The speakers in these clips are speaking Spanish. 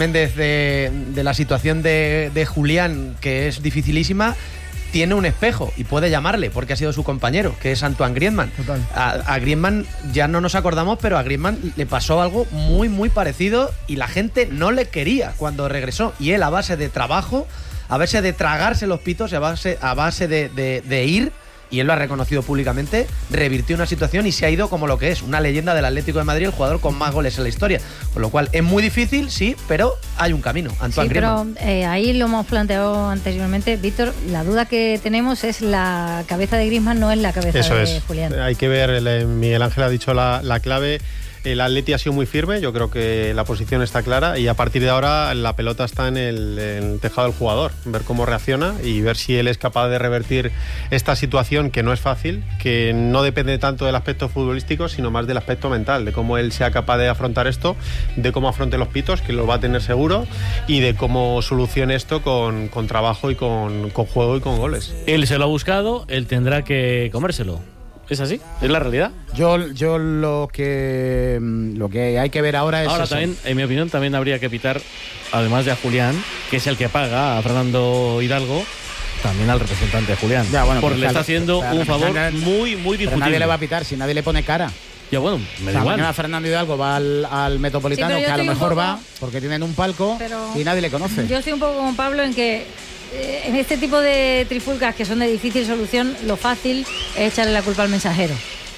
Méndez de la situación de Julián, que es dificilísima, tiene un espejo y puede llamarle porque ha sido su compañero, que es Antoine Griezmann. Total. A Griezmann ya no nos acordamos, pero a Griezmann le pasó algo muy, muy parecido y la gente no le quería cuando regresó. Y él, a base de trabajo, a base de tragarse los pitos, a base de ir, y él lo ha reconocido públicamente, revirtió una situación y se ha ido como lo que es, una leyenda del Atlético de Madrid, el jugador con más goles en la historia. Con lo cual es muy difícil, sí, pero hay un camino. Antoine Griezmann. Pero ahí lo hemos planteado anteriormente, Víctor, la duda que tenemos es la cabeza de Griezmann, no es la cabeza de Julián. Hay que ver, Miguel Ángel ha dicho la clave. El Atleti ha sido muy firme, yo creo que la posición está clara y a partir de ahora la pelota está en el tejado del jugador, ver cómo reacciona y ver si él es capaz de revertir esta situación, que no es fácil, que no depende tanto del aspecto futbolístico, sino más del aspecto mental, de cómo él sea capaz de afrontar esto, de cómo afronte los pitos, que lo va a tener seguro, y de cómo solucione esto con trabajo y con juego y con goles. Él se lo ha buscado, él tendrá que comérselo. ¿Es así? ¿Es la realidad? Yo lo que hay que ver ahora es Ahora eso. también, en mi opinión, también habría que pitar, además de a Julián, que es el que paga a Fernando Hidalgo, también al representante de Julián. Ya, bueno, porque pues, le está haciendo un favor muy, muy discutible. Pero nadie le va a pitar si nadie le pone cara. Ya, bueno, me da igual. Mañana Fernando Hidalgo va al Metropolitano, que a lo mejor va porque tienen un palco y nadie le conoce. Yo estoy un poco con Pablo en que en este tipo de trifulcas que son de difícil solución, lo fácil es echarle la culpa al mensajero.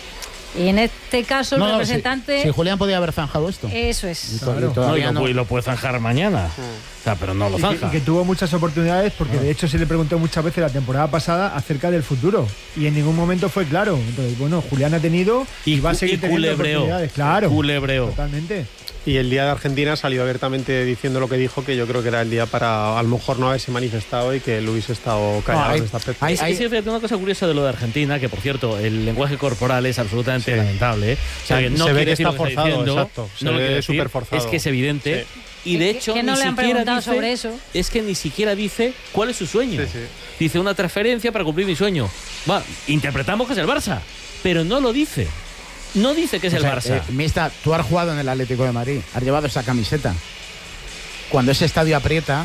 Y en este caso el representante... Si Julián podía haber zanjado esto. Eso es. Y lo puede zanjar mañana. O sea, pero no lo zanja. Y que tuvo muchas oportunidades porque de hecho se le preguntó muchas veces la temporada pasada acerca del futuro. Y en ningún momento fue claro. Entonces, bueno, Julián ha tenido y va a seguir teniendo oportunidades. Claro. Culebreo. Totalmente. Y el día de Argentina salió abiertamente diciendo lo que dijo, que yo creo que era el día para a lo mejor no haberse manifestado y que él hubiese estado callado en esta aspecto. Fíjate, una cosa curiosa de lo de Argentina, que por cierto, el lenguaje corporal es absolutamente lamentable. O sea, que no se ve que está forzado, exacto. Se ve súper forzado. Es que es evidente. Sí. Y de hecho, que no ni le han siquiera preguntado dice, sobre eso. Es que ni siquiera dice cuál es su sueño. Sí. Dice una transferencia para cumplir mi sueño. Va, interpretamos que es el Barça, pero no lo dice. No dice que es el Barça. Mista, tú has jugado en el Atlético de Madrid, has llevado esa camiseta. Cuando ese estadio aprieta,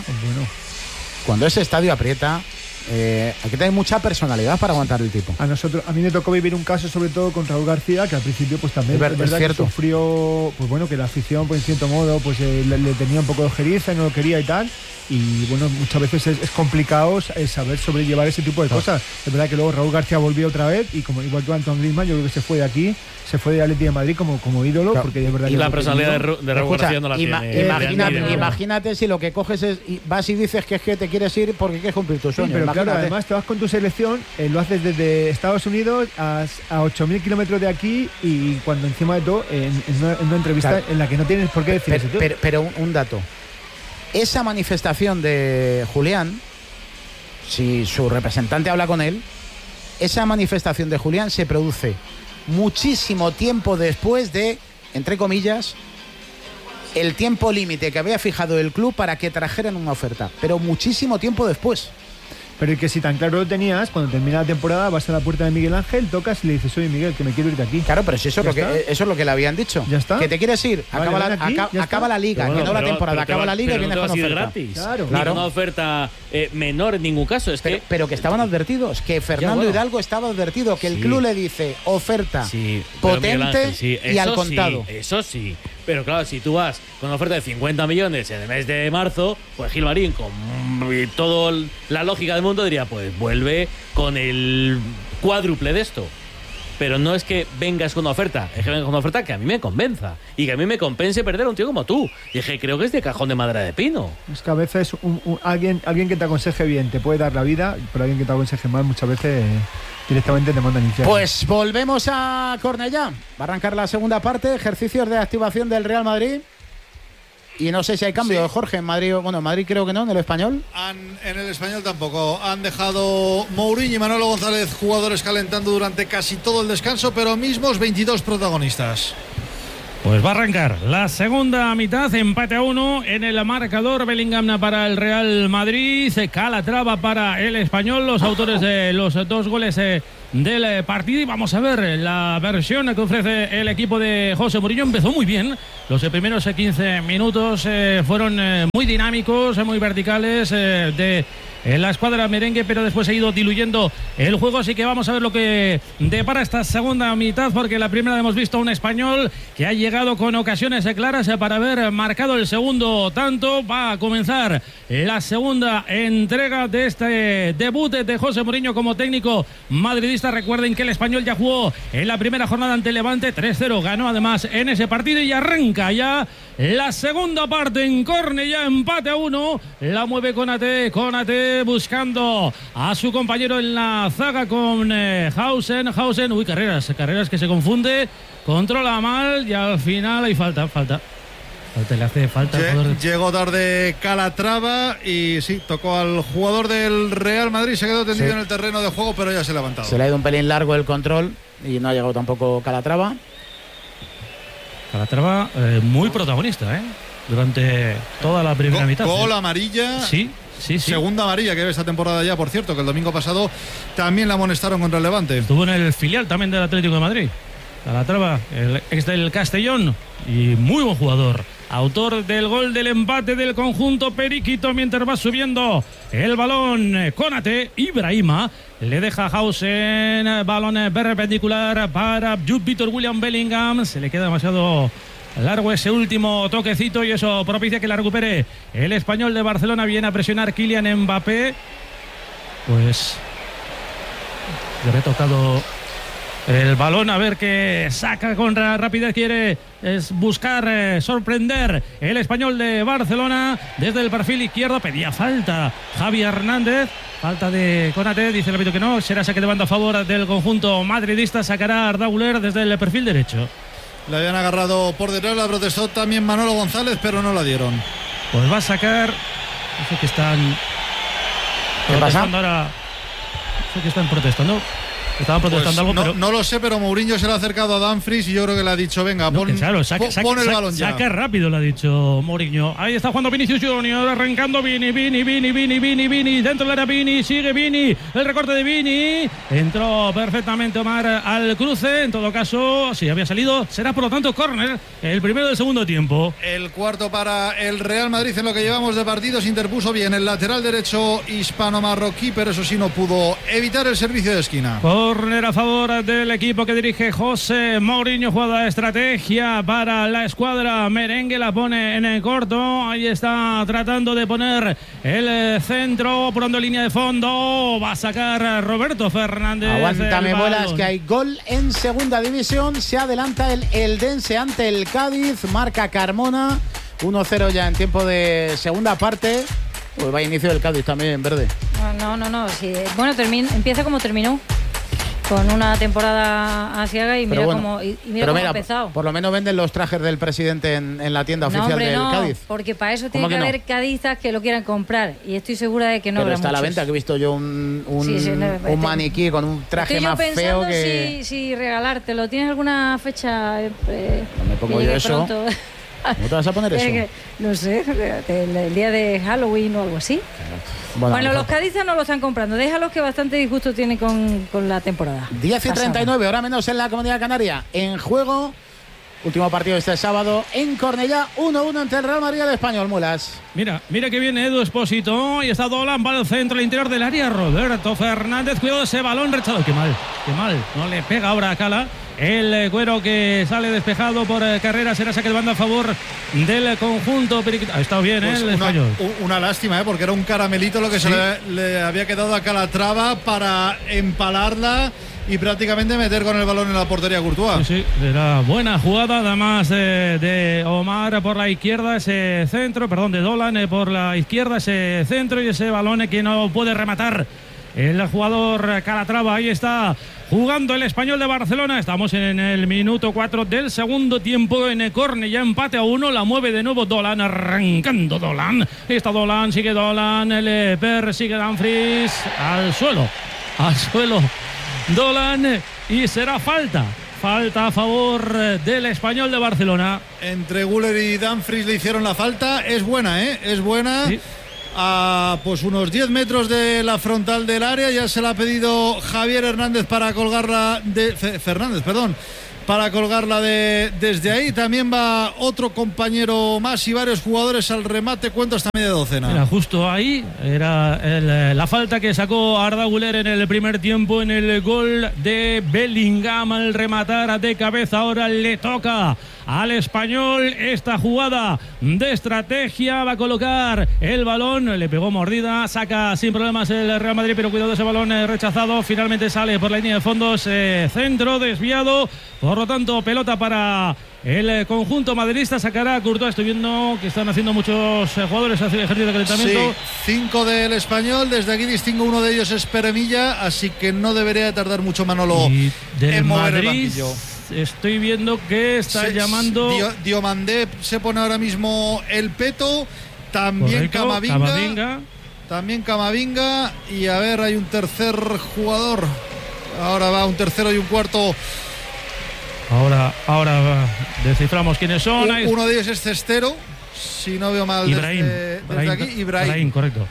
hay que tener mucha personalidad para aguantar el tipo. A mí me tocó vivir un caso sobre todo con Raúl García, que al principio pues también es verdad que sufrió, pues bueno, que la afición pues en cierto modo pues le tenía un poco de ojeriza y no lo quería y tal. Y bueno, muchas veces es complicado saber sobrellevar ese tipo de cosas. Es verdad que luego Raúl García volvió otra vez y como igual que Antoine Griezmann, yo creo que se fue de aquí, se fue de Atlético de Madrid como ídolo, porque de verdad. Y la personalidad de Raúl García no la tiene. Imagínate si lo que coges es vas y dices que es que te quieres ir porque quieres cumplir tu sueño. Sí, pero claro, además te vas con tu selección, lo haces desde Estados Unidos a 8.000 kilómetros de aquí y cuando encima de todo en una entrevista en la que no tienes por qué decir eso. Pero un dato. Esa manifestación de Julián, si su representante habla con él, esa manifestación de Julián se produce muchísimo tiempo después de, entre comillas, el tiempo límite que había fijado el club para que trajeran una oferta, pero muchísimo tiempo después. Pero es que si tan claro lo tenías, cuando termina la temporada vas a la puerta de Miguel Ángel, tocas y le dices, oye Miguel, que me quiero ir de aquí. Claro, pero si eso es lo que le habían dicho. Ya está. Que te quieres ir, vale, acaba la liga, bueno, que no la temporada, acaba la liga y vienes con oferta. Gratis. Claro. Ni una oferta menor en ningún caso. Pero que estaban advertidos, que Fernando Hidalgo estaba advertido, que el club le dice oferta potente y al contado. Eso sí. Pero claro, si tú vas con una oferta de 50 millones en el mes de marzo, pues Gilmarín, con toda la lógica del mundo, diría, pues vuelve con el cuádruple de esto. Pero no es que vengas con una oferta, es que vengas con una oferta que a mí me convenza y que a mí me compense perder a un tío como tú. Y es que creo que es de cajón de madera de pino. Es que a veces alguien que te aconseje bien te puede dar la vida, pero alguien que te aconseje mal muchas veces directamente te mandan infierno. Pues volvemos a Cornellá. Va a arrancar la segunda parte, ejercicios de activación del Real Madrid. Y no sé si hay cambio, Jorge, en Madrid. Bueno, en Madrid creo que no, en el Español. En el Español tampoco. Han dejado Mourinho y Manolo González, jugadores calentando durante casi todo el descanso, pero mismos 22 protagonistas. Pues va a arrancar la segunda mitad, empate a 1 en el marcador. Bellingham para el Real Madrid, Calatrava para el Español, los autores de los 2 goles del partido. Y vamos a ver la versión que ofrece el equipo de José Mourinho. Empezó muy bien, los primeros 15 minutos fueron muy dinámicos, muy verticales de la escuadra merengue, pero después ha ido diluyendo el juego, así que vamos a ver lo que depara esta segunda mitad, porque la primera hemos visto a un Español que ha llegado con ocasiones claras para haber marcado el segundo tanto. Va a comenzar la segunda entrega de este debut de José Mourinho como técnico madridista. Recuerden que el Español ya jugó en la primera jornada ante Levante 3-0, ganó además en ese partido, y arranca ya la segunda parte en córner, ya empate a 1, la mueve Konate buscando a su compañero en la zaga con Hausen, uy, carreras que se confunde, controla mal y al final hay falta, le hace falta. Llegó tarde Calatrava y sí, tocó al jugador del Real Madrid, se quedó tendido en el terreno de juego, pero ya se ha levantado. Se le ha ido un pelín largo el control y no ha llegado tampoco Calatrava. Muy protagonista, durante toda la primera mitad. Gol amarilla. Sí. Segunda amarilla que ve esta temporada ya, por cierto, que el domingo pasado también la amonestaron contra el Levante. Estuvo en el filial también del Atlético de Madrid. Calatrava, el ex del Castellón, y muy buen jugador. Autor del gol del empate del conjunto periquito, mientras va subiendo el balón Konate. Ibrahima le deja a Hausen, balón perpendicular para Víctor William Bellingham. Se le queda demasiado largo ese último toquecito y eso propicia que la recupere el Español de Barcelona. Viene a presionar Kylian Mbappé. Pues le había tocado el balón, a ver qué saca con rapidez. Quiere buscar sorprender el Español de Barcelona desde el perfil izquierdo. Pedía falta Javi Hernández, falta de Konate, dice el árbitro que no, será saque de banda a favor del conjunto madridista. Sacará Arda Güler desde el perfil derecho. La habían agarrado por detrás, la protestó también Manolo González, pero no la dieron. Pues va a sacar. Eso que están protestando ahora. Eso que están protestando. Estaban protestando algo, pero no lo sé, pero Mourinho se le ha acercado a Dumfries y yo creo que le ha dicho, venga, pon el balón ya. Saca rápido, le ha dicho Mourinho. Ahí está jugando Vinicius Junior, arrancando Vini, dentro del área Vini, sigue Vini, el recorte de Vini, entró perfectamente Omar al cruce. En todo caso, si había salido, será por lo tanto córner, el primero del segundo tiempo. El cuarto para el Real Madrid en lo que llevamos de partido. Se interpuso bien el lateral derecho hispano-marroquí, pero eso sí no pudo evitar el servicio de esquina. Córner a favor del equipo que dirige José Mourinho. Jugada de estrategia para la escuadra merengue. La pone en el corto. Ahí está tratando de poner el centro. Pronto línea de fondo. Va a sacar Roberto Fernández. Aguántame bolas, que hay gol en segunda división. Se adelanta el Eldense ante el Cádiz. Marca Carmona. 1-0 ya en tiempo de segunda parte. Pues va inicio del Cádiz también en verde. No. Sí. Bueno, empieza como terminó. Con una temporada asiaga y mira cómo ha empezado. Por lo menos venden los trajes del presidente en la tienda oficial del Cádiz. Porque para eso tiene que haber cadistas que lo quieran comprar. Y estoy segura de que no habrá muchos. Pero está a la venta, que he visto yo un maniquí con un traje más feo que... si regalártelo. ¿Tienes alguna fecha? Me pongo yo eso. Pronto. ¿Cómo te vas a poner eso? No sé, el día de Halloween o algo así. Bueno, los cadistas no lo están comprando. Déjalos, que bastante disgusto tiene con la temporada. 10:39, hora menos en la Comunidad Canaria. En juego, último partido este sábado en Cornellá, 1-1 entre el Real Madrid y el Español. Mulas. Mira que viene Edu Espósito y está Dolan, va al centro, al interior del área. Roberto Fernández, cuidado de ese balón rechazado. Qué mal. No le pega ahora a Cala. El Cuero que sale despejado por Carrera, será saque de banda a favor del conjunto periquito. Ha estado bien, pues el Español. Una lástima, porque era un caramelito lo que se le había quedado a Calatrava para empalarla y prácticamente meter con el balón en la portería Courtois. Sí, era buena jugada, además de Omar por la izquierda, ese centro, perdón, de Dolan por la izquierda, ese centro y ese balón que no puede rematar el jugador Calatrava. Ahí está jugando el Español de Barcelona. Estamos en el minuto 4 del segundo tiempo. En el córner ya empate a 1. La mueve de nuevo Dolan, arrancando Dolan. Está Dolan, sigue Dolan, le persigue Dumfries al suelo Dolan, y será falta falta a favor del Español de Barcelona. Entre Güler y Dumfries le hicieron la falta. Es buena, es buena. Sí. A pues unos 10 metros de la frontal del área. Ya se la ha pedido Javier Hernández para colgarla para colgarla desde ahí. También va otro compañero más y varios jugadores al remate. Cuento hasta media docena. Mira, justo ahí era la falta que sacó Arda Güler en el primer tiempo en el gol de Bellingham al rematar de cabeza. Ahora le toca al Español esta jugada de estrategia. Va a colocar el balón, le pegó mordida, saca sin problemas el Real Madrid, pero cuidado, ese balón rechazado. Finalmente sale por la línea de fondos, centro desviado. Por lo tanto, pelota para el conjunto madridista. Sacará a Courtois. Estoy viendo que están haciendo muchos jugadores ejercicio de calentamiento. Sí, 5 del Español. Desde aquí distingo uno de ellos es Peremilla, así que no debería de tardar mucho Manolo en mover el banquillo. Estoy viendo que está llamando. Diomandé se pone ahora mismo el peto. También Camavinga. También Camavinga. Y a ver, hay un tercer jugador. Ahora va un tercero y un cuarto. Ahora desciframos quiénes son. Uno de ellos es Cestero, si no veo mal. Ibrahim. Desde aquí. Ibrahim. Correcto.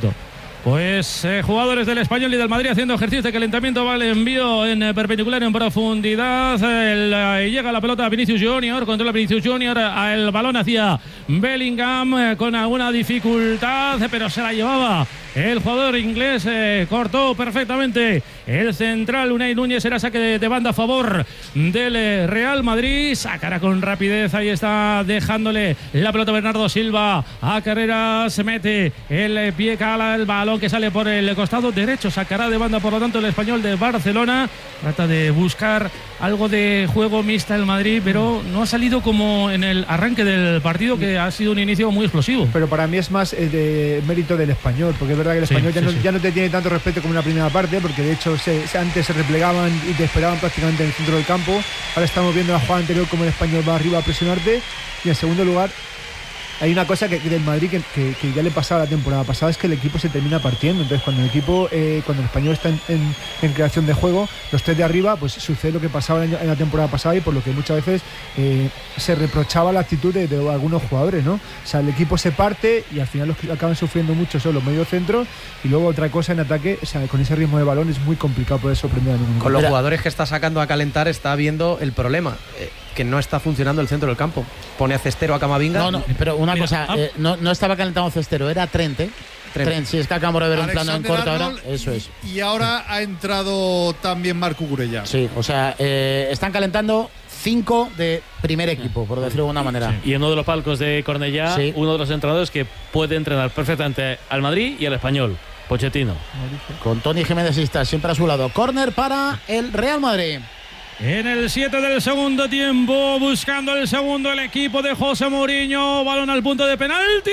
Pues jugadores del Español y del Madrid haciendo ejercicio de calentamiento. Va el envío en perpendicular en profundidad. Llega la pelota a Vinicius Junior. Controla Vinicius Junior. El balón hacia Bellingham con alguna dificultad, pero se la llevaba el jugador inglés. Cortó perfectamente el central Unai Núñez. Era saque de banda a favor del Real Madrid. Sacará con rapidez. Ahí está dejándole la pelota Bernardo Silva a Carreras. Se mete el pie, cala el balón que sale por el costado derecho. Sacará de banda, por lo tanto, el Español de Barcelona. Trata de buscar algo de juego mixta el Madrid, pero no ha salido como en el arranque del partido, que ha sido un inicio muy explosivo. Pero para mí es más de mérito del Español, porque es verdad que el Español ya no te tiene tanto respeto como en la primera parte, porque de hecho antes se replegaban y te esperaban prácticamente en el centro del campo. Ahora estamos viendo la jugada anterior como el Español va arriba a presionarte. Y en segundo lugar, hay una cosa que del Madrid que ya le pasaba la temporada pasada, es que el equipo se termina partiendo. Entonces cuando el Español está en creación de juego, los tres de arriba, pues sucede lo que pasaba en la temporada pasada, y por lo que muchas veces se reprochaba la actitud de algunos jugadores, ¿no? O sea, el equipo se parte y al final los que acaban sufriendo mucho son los mediocentros, y luego otra cosa en ataque, o sea, con ese ritmo de balón es muy complicado poder sorprender a ningún. Con los jugadores que está sacando a calentar está viendo el problema, que no está funcionando el centro del campo. Pone a Cestero, a Camavinga. No, pero una cosa, no estaba calentando Cestero, era Trent. Trent, si es que acabamos de ver un plano en corto ahora, eso es. Y ahora ha entrado también Marco Cucurella. Sí, o sea, están calentando 5 de primer equipo, por decirlo de alguna manera. Y en uno de los palcos de Cornellá, uno de los entrenadores que puede entrenar perfectamente al Madrid y al Español, Pochettino. Con Tony Jiménez está siempre a su lado. Córner para el Real Madrid. En el 7 del segundo tiempo, buscando el segundo el equipo de José Mourinho. Balón al punto de penalti.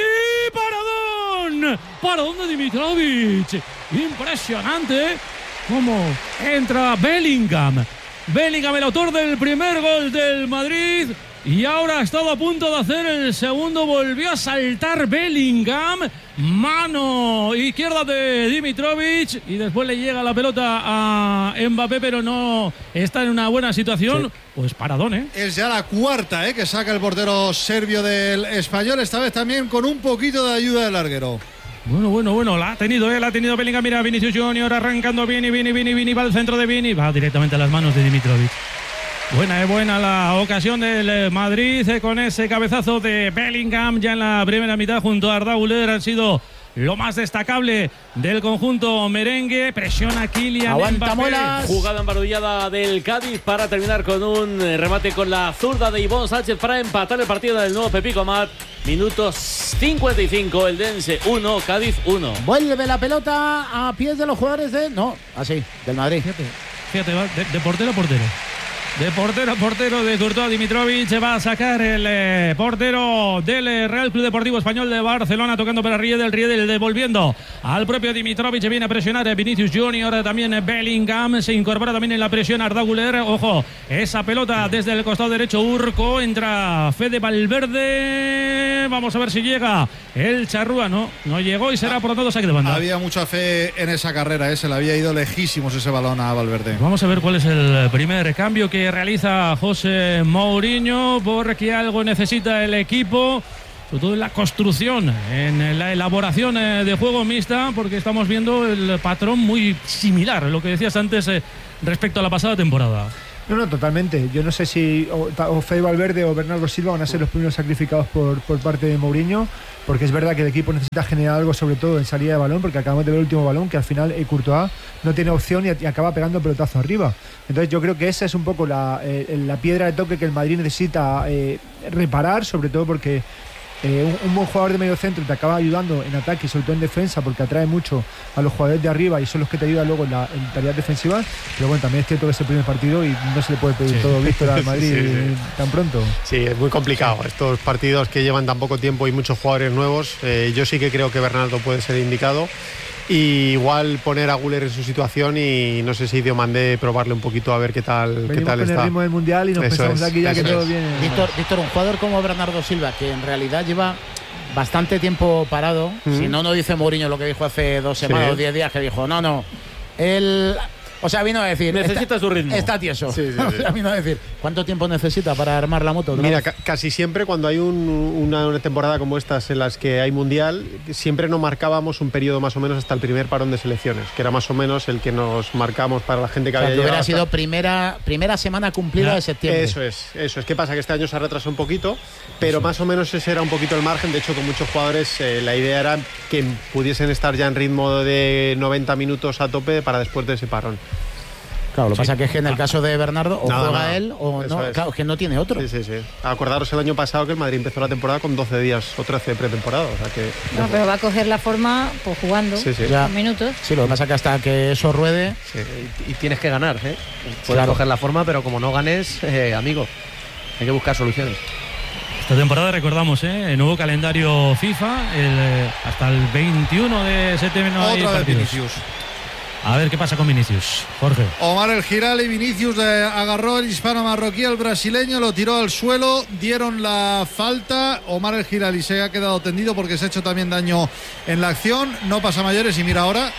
Paradón de Dimitrovic. Impresionante cómo entra Bellingham. Bellingham, el autor del primer gol del Madrid. Y ahora ha estado a punto de hacer el segundo. Volvió a saltar Bellingham. Mano izquierda de Dimitrovic. Y después le llega la pelota a Mbappé, pero no está en una buena situación. Sí. Pues paradón, ¿eh? Es ya la cuarta, que saca el portero serbio del Español. Esta vez también con un poquito de ayuda del larguero. Bueno, la ha tenido Bellingham. Mira, Vinicius Junior arrancando Vini, va al centro de Vini. Va directamente a las manos de Dimitrovic. Buena la ocasión del Madrid con ese cabezazo de Bellingham ya en la primera mitad junto a Arda Güler. Han sido lo más destacable del conjunto merengue. Presiona Kylian Aguanta Mbappé. Muelas. Jugada embarullada del Cádiz para terminar con un remate con la zurda de Ivonne Sánchez para empatar el partido del nuevo Pepico Mat. Minutos 55, el Dense 1, Cádiz 1. Vuelve la pelota a pies de los jugadores del Madrid. Fíjate, va de portero a portero. De portero a portero de Courtois. Dimitrovic va a sacar el portero del Real Club Deportivo Español de Barcelona, tocando para Riedel devolviendo al propio Dimitrovic. Viene a presionar Vinicius Junior, también Bellingham, se incorpora también en la presión Arda Güler. Ojo, esa pelota desde el costado derecho, Urco, entra Fede Valverde. Vamos a ver si llega el Charrúa. No llegó y será por lo tanto saque de banda. Había mucha fe en esa carrera, se le había ido lejísimos ese balón a Valverde. Vamos a ver cuál es el primer cambio que que realiza José Mourinho, porque algo necesita el equipo, sobre todo en la construcción, en la elaboración de juego mixta, porque estamos viendo el patrón muy similar, lo que decías antes respecto a la pasada temporada. No, totalmente. Yo no sé si o Fede Valverde o Bernardo Silva van a ser los primeros sacrificados por parte de Mourinho, porque es verdad que el equipo necesita generar algo, sobre todo en salida de balón, porque acabamos de ver el último balón, que al final Courtois no tiene opción y acaba pegando el pelotazo arriba. Entonces yo creo que esa es un poco la piedra de toque que el Madrid necesita reparar, sobre todo porque un buen jugador de medio centro te acaba ayudando en ataque y sobre todo en defensa, porque atrae mucho a los jugadores de arriba y son los que te ayudan luego en tareas defensivas. Pero bueno, también es cierto que es el primer partido y no se le puede pedir todo Víctor al Madrid tan pronto. Sí, es muy complicado estos partidos que llevan tan poco tiempo y muchos jugadores nuevos. Yo sí que creo que Bernardo puede ser indicado. Y igual poner a Güler en su situación y no sé si Diomandé probarle un poquito a ver qué tal está. El ritmo del Mundial y nos pensamos aquí ya que todo viene. Víctor, un jugador como Bernardo Silva, que en realidad lleva bastante tiempo parado, si no dice Mourinho lo que dijo hace 2 semanas o 10 días, que dijo, no, él... O sea, vino a decir... Necesita su ritmo. Está tieso. Sí. O sea, vino a decir, ¿cuánto tiempo necesita para armar la moto? Mira, casi siempre cuando hay una temporada como estas en las que hay Mundial, siempre nos marcábamos un periodo más o menos hasta el primer parón de selecciones, que era más o menos el que nos marcamos para la gente que había llegado. Hubiera sido primera semana cumplida de septiembre. Eso es. ¿Qué pasa? Que este año se ha retrasado un poquito, pero más o menos ese era un poquito el margen. De hecho, con muchos jugadores la idea era que pudiesen estar ya en ritmo de 90 minutos a tope para después de ese parón. Claro, lo que pasa es que en el caso de Bernardo o juega él o no, claro, es que no tiene otro. Sí. Acordaros el año pasado que el Madrid empezó la temporada con 12 días o 13 de pretemporada. O sea que, no, pero va a coger la forma pues jugando con minutos. Sí, lo que pasa es que hasta que eso ruede... Sí. Y tienes que ganar, Puedes coger la forma, pero como no ganes, amigo, hay que buscar soluciones. Esta temporada recordamos, el nuevo calendario FIFA, hasta el 21 de septiembre no hay partidos. A ver qué pasa con Vinicius, Jorge. Omar El Girali, Vinicius agarró el hispano marroquí al brasileño, lo tiró al suelo, dieron la falta. Omar El Girali se ha quedado tendido porque se ha hecho también daño en la acción. No pasa mayores y mira ahora.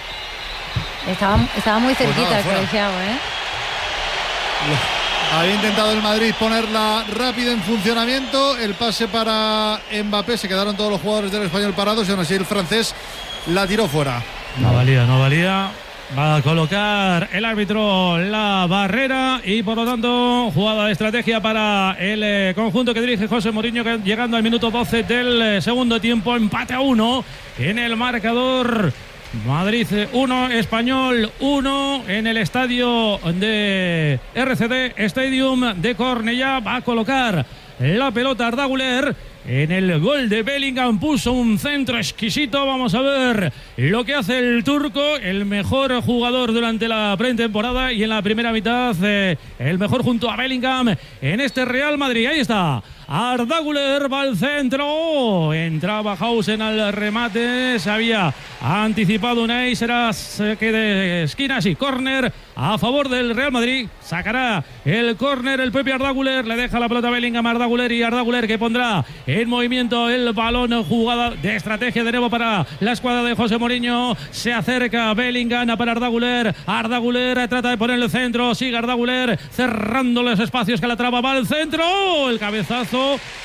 Estaba muy cerquita el colegiado, Había intentado el Madrid ponerla rápido en funcionamiento. El pase para Mbappé. Se quedaron todos los jugadores del Español parados y aún así el francés la tiró fuera. No valía. Va a colocar el árbitro la barrera y por lo tanto jugada de estrategia para el conjunto que dirige José Mourinho, llegando al minuto 12 del segundo tiempo. Empate a 1 en el marcador. Madrid 1, Español 1 en el estadio de RCD Stadium de Cornellá. Va a colocar la pelota Arda Güler. En el gol de Bellingham puso un centro exquisito. Vamos a ver lo que hace el turco, el mejor jugador durante la pretemporada y en la primera mitad el mejor junto a Bellingham en este Real Madrid. Ahí está. Arda Güler va al centro. Entraba Hausen al remate. Se había anticipado Unai. Será saque de esquina. Sí, córner a favor del Real Madrid. Sacará el córner el propio Arda Güler. Le deja la pelota a Bellingham a Arda Güler y Arda Güler que pondrá en movimiento el balón. Jugada de estrategia de nuevo para la escuadra de José Mourinho. Se acerca Bellingham para Arda Güler. Arda Güler trata de poner el centro. Sigue Arda Güler cerrando los espacios que la traba. Va al centro. El cabezazo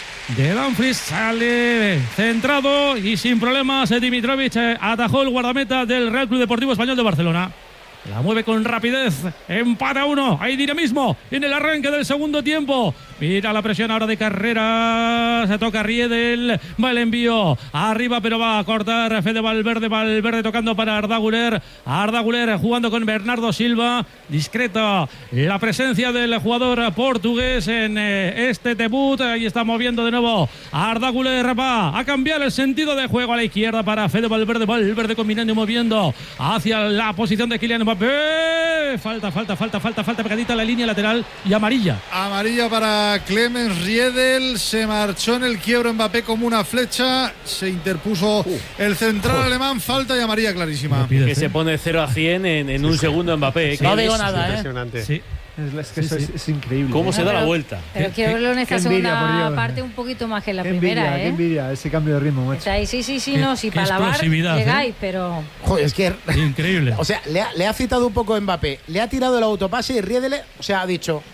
de Dumfries sale centrado y sin problemas. Dimitrovic atajó el guardameta del Real Club Deportivo Español de Barcelona. La mueve con rapidez. Empate a 1. Hay dinamismo en el arranque del segundo tiempo. Mira la presión ahora de Carrera. Se toca Riedel. Va el envío arriba, pero va a cortar Fede Valverde. Valverde tocando para Arda Güler. Arda Güler jugando con Bernardo Silva. Discreta la presencia del jugador portugués en este debut. Ahí está moviendo de nuevo. Arda Güler va a cambiar el sentido de juego a la izquierda para Fede Valverde. Valverde combinando y moviendo hacia la posición de Kylian Mbappé. Falta pegadita a la línea lateral y amarilla. Amarilla para Clemens Riedel. Se marchó en el quiebro Mbappé como una flecha. Se interpuso el central alemán. Falta y amarilla clarísima. Que se pone 0 a 100 en un segundo Mbappé. No digo nada, impresionante. Sí. Es increíble. ¿Cómo se da la vuelta? Pero quiero verlo en esta segunda parte un poquito más que en la primera. Qué envidia ese cambio de ritmo, macho. Sí, no, si para lavar llegáis, pero... Joder, es que... Increíble. O sea, le ha citado un poco Mbappé, le ha tirado el autopase y Riedel, o sea, ha dicho...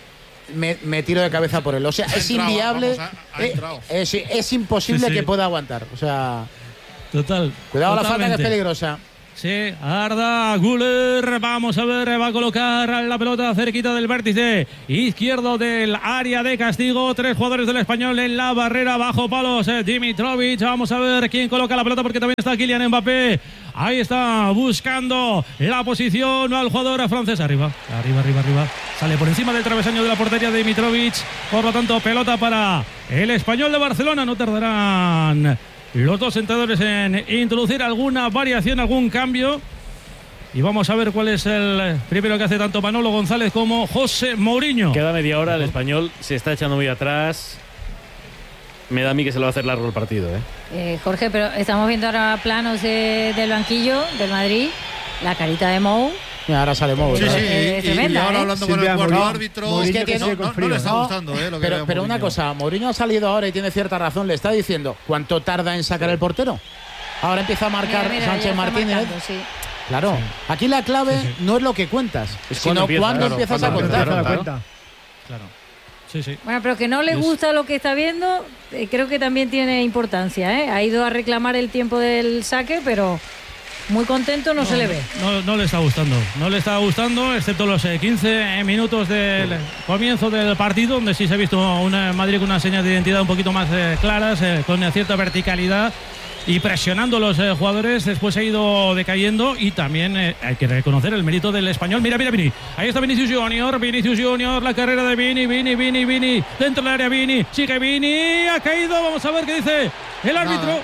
me tiro de cabeza por él. O sea, es inviable. Es imposible que pueda aguantar. O sea, total. Cuidado la falta, que es peligrosa. Sí, Arda Güler, vamos a ver, va a colocar la pelota cerquita del vértice izquierdo del área de castigo. 3 jugadores del Español en la barrera, bajo palos, Dimitrovic. Vamos a ver quién coloca la pelota, porque también está Kylian Mbappé. Ahí está, buscando la posición al jugador francés. Arriba. Sale por encima del travesaño de la portería de Dimitrovic. Por lo tanto, pelota para el Español de Barcelona. No tardarán los dos entrenadores en introducir alguna variación, algún cambio. Y vamos a ver cuál es el primero que hace tanto Manolo González como José Mourinho. Queda media hora, el Español se está echando muy atrás. Me da a mí que se lo va a hacer largo el partido, Jorge, pero estamos viendo ahora planos del banquillo del Madrid. La carita de Mou. Y ahora sale Mou. Sí, tremenda, y ahora hablando con el cuarto árbitro. Es que no le está gustando, lo que pero una cosa, Mourinho ha salido ahora y tiene cierta razón. Le está diciendo cuánto tarda en sacar el portero. Ahora empieza a marcar Sánchez Martínez. Claro, aquí la clave no es lo que cuentas, sino cuándo empiezas a contar. Claro. Sí. Bueno, pero que no le gusta lo que está viendo, creo que también tiene importancia, Ha ido a reclamar el tiempo del saque, pero muy contento no se le ve. No le está gustando, excepto los 15 minutos del comienzo del partido, donde sí se ha visto un Madrid con unas señas de identidad un poquito más claras, con cierta verticalidad y presionando a los jugadores. Después ha ido decayendo y también hay que reconocer el mérito del Español. Mira, Vini. Ahí está Vinicius Junior, la carrera de Vini, dentro del área Vini, sigue Vini, ha caído, vamos a ver qué dice el árbitro.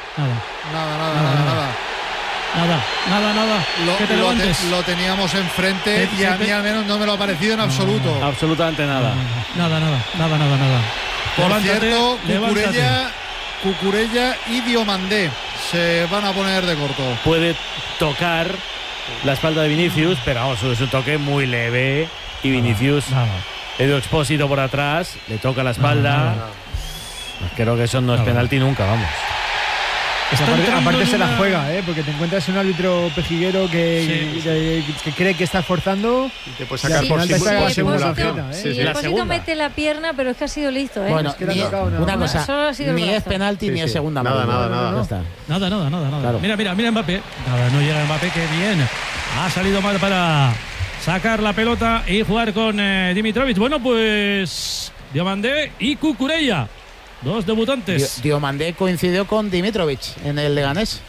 Nada. Que te levantes. Lo teníamos enfrente y a mí al menos no me lo ha parecido en absoluto. Absolutamente nada. Nada. Por cierto, Cucurella y Diomandé se van a poner de corto. Puede tocar la espalda de Vinicius, pero vamos, es un toque muy leve. Y Vinicius, Edu Expósito por atrás, le toca la espalda. Creo que eso no es penalti nunca, vamos. Aparte se la juega, porque te encuentras un árbitro pejiguero que cree que está forzando y te puede sacar por simulación. El Expósito mete la pierna, pero es que ha sido listo. Bueno, una cosa, ni es penalti ni es segunda. Nada. Claro. Mira Mbappé. No llega Mbappé, que bien. Ha salido mal para sacar la pelota y jugar con Dimitrovic. Bueno, pues Diomandé y Cucurella. 2 debutantes. Diomandé coincidió con Dimitrovic en el Leganés.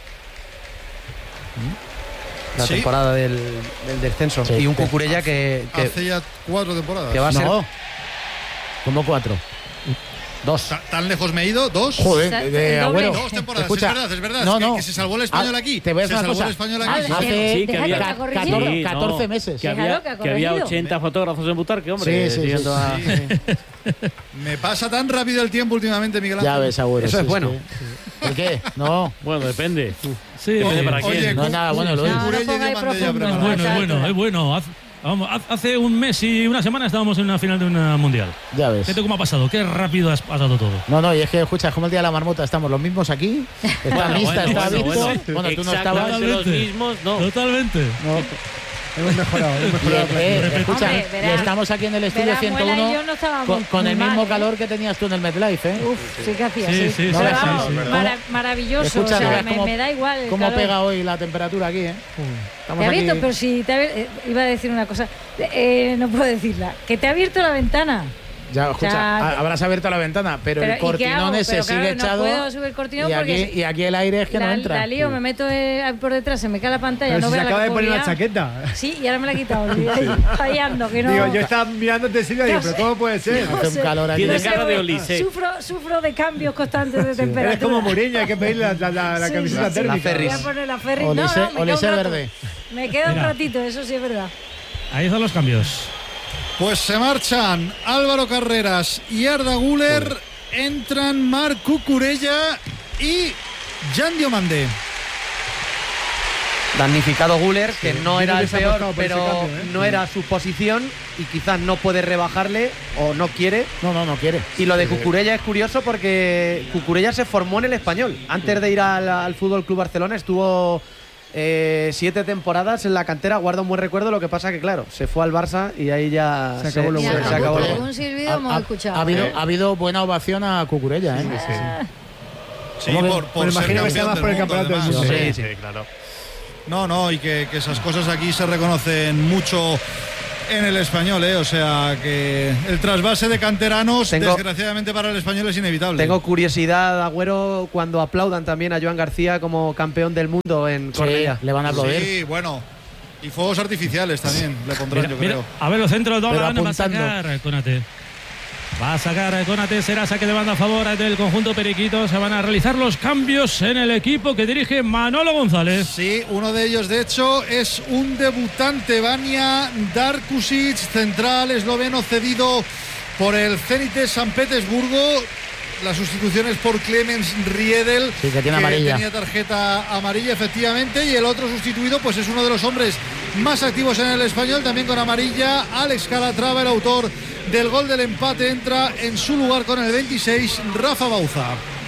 La temporada del descenso. Y un Cucurella que hace ya 4 temporadas. Que va a ser... ¿Cómo 4? 2. ¿Tan lejos me he ido? 2. Joder, Agüero. 2 temporadas, escucha, es verdad. No. Que se salvó el español aquí. Te voy a decir una cosa. Hace que había 14 meses. Que había 80 fotógrafos en Butarque, hombre. Sí. Me pasa tan rápido el tiempo últimamente, Miguel Ángel. Ya ves, Agüero. Eso es bueno. ¿Por qué? No. Bueno, depende. Sí, depende para quién. No es nada bueno. Es bueno. Vamos, hace un mes y una semana estábamos en una final de una mundial. Ya ves. Fíjate cómo ha pasado, qué rápido ha pasado todo. No, y es que, escucha, es como el día de la marmota, estamos los mismos aquí. Está lista, está visto. Bueno, tú no estabas. Los mismos, no. Totalmente. No. Hemos mejorado. Escucha, y estamos aquí en el estudio 101 con el mismo calor que tenías tú en el MetLife, Uf, sí que hacía. Sí. Maravilloso. Escucha, me da igual. ¿Cómo pega hoy la temperatura aquí, Te ha abierto, pero si iba a decir una cosa, no puedo decirla. Que te ha abierto la ventana. Ya, escucha, habrás abierto la ventana, pero el cortinón ese sigue echado. No puedo subir el cortinón y aquí el aire es que no entra. La lío, me meto por detrás, se me cae la pantalla. Pero no si veo se acaba de poner la chaqueta. Sí, y ahora me la he quitado. Fallando, que no. Digo, yo estaba mirándote Silvia y digo, pero ¿cómo puede ser? Hace un calor aquí. Tiene cara de Olise. Sufro de cambios constantes de temperatura. Es como Mourinho, hay que pedirle la camiseta térmica. Voy a poner la Ferris. Olise verde. Me queda un ratito, eso sí es verdad. Ahí están los cambios. Pues se marchan Álvaro Carreras y Arda Güler, entran Marc Cucurella y Jan Diomandé. Damnificado Güler, que no era el peor, pero no era su posición y quizás no puede rebajarle o no quiere. No quiere. Y lo de Cucurella es curioso porque Cucurella se formó en el Español. Antes de ir al Fútbol Club Barcelona estuvo 7 temporadas en la cantera, guarda un buen recuerdo. Lo que pasa que, claro, se fue al Barça y ahí ya se acabó lo bueno. se acabó lo Algún silbido hemos escuchado. Ha habido buena ovación a Cucurella, ¿eh? Sí, por ser imagino que sea más por el campeonato del mundo. Sí, claro. No, y que esas cosas aquí se reconocen mucho en el Español, o sea que el trasvase de canteranos, desgraciadamente para el Español, es inevitable. Tengo curiosidad, Agüero, cuando aplaudan también a Joan García como campeón del mundo en Cornellá. Le van a aplaudir. Sí, bueno. Y fuegos artificiales también le pondrán, yo creo. A ver, los centros Pero va a sacar Konate. Va a sacar Konate, será saque de banda a favor del conjunto periquito. Se van a realizar los cambios en el equipo que dirige Manolo González. Sí, uno de ellos, de hecho, es un debutante, Vanja Darkušić, central esloveno cedido por el Zenit de San Petersburgo. Las sustituciones por Clemens Riedel, sí, que tiene amarilla. Tenía tarjeta amarilla, efectivamente, y el otro sustituido pues es uno de los hombres más activos en el Español, también con amarilla, Alex Calatrava, el autor del gol del empate, entra en su lugar con el 26, Rafa Bauza.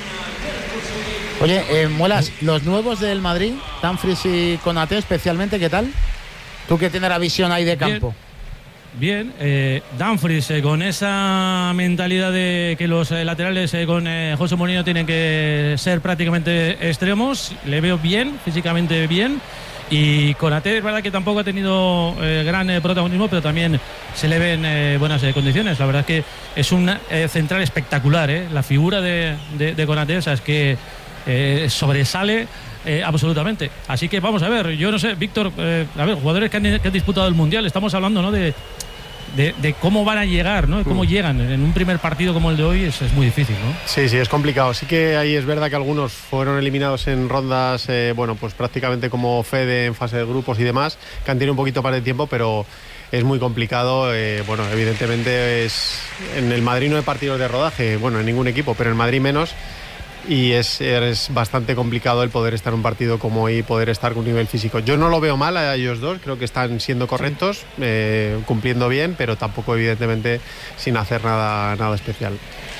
Oye, Muelas, los nuevos del Madrid, Dumfries y Konate especialmente, ¿qué tal? Tú que tienes la visión ahí de campo. Bien, Dumfries con esa mentalidad de que los laterales con José Mourinho tienen que ser prácticamente extremos, le veo bien, físicamente bien. Y Konate es verdad que tampoco ha tenido gran protagonismo, pero también se le ven buenas condiciones. La verdad es que es un central espectacular, la figura de Konate, o sea, es que sobresale absolutamente. Así que vamos a ver, yo no sé, Víctor, a ver, jugadores que han disputado el Mundial, estamos hablando, ¿no?, de cómo van a llegar, ¿no? De cómo llegan en un primer partido como el de hoy, es muy difícil, ¿no? Sí, es complicado. Sí que ahí es verdad que algunos fueron eliminados en rondas, pues prácticamente como Fede en fase de grupos y demás, que han tenido un poquito más de tiempo, pero es muy complicado. Evidentemente en el Madrid no hay partidos de rodaje, en ningún equipo, pero en el Madrid menos. Y es bastante complicado el poder estar en un partido como hoy, poder estar con un nivel físico. Yo no lo veo mal a ellos dos, creo que están siendo correctos, cumpliendo bien, pero tampoco evidentemente sin hacer nada especial.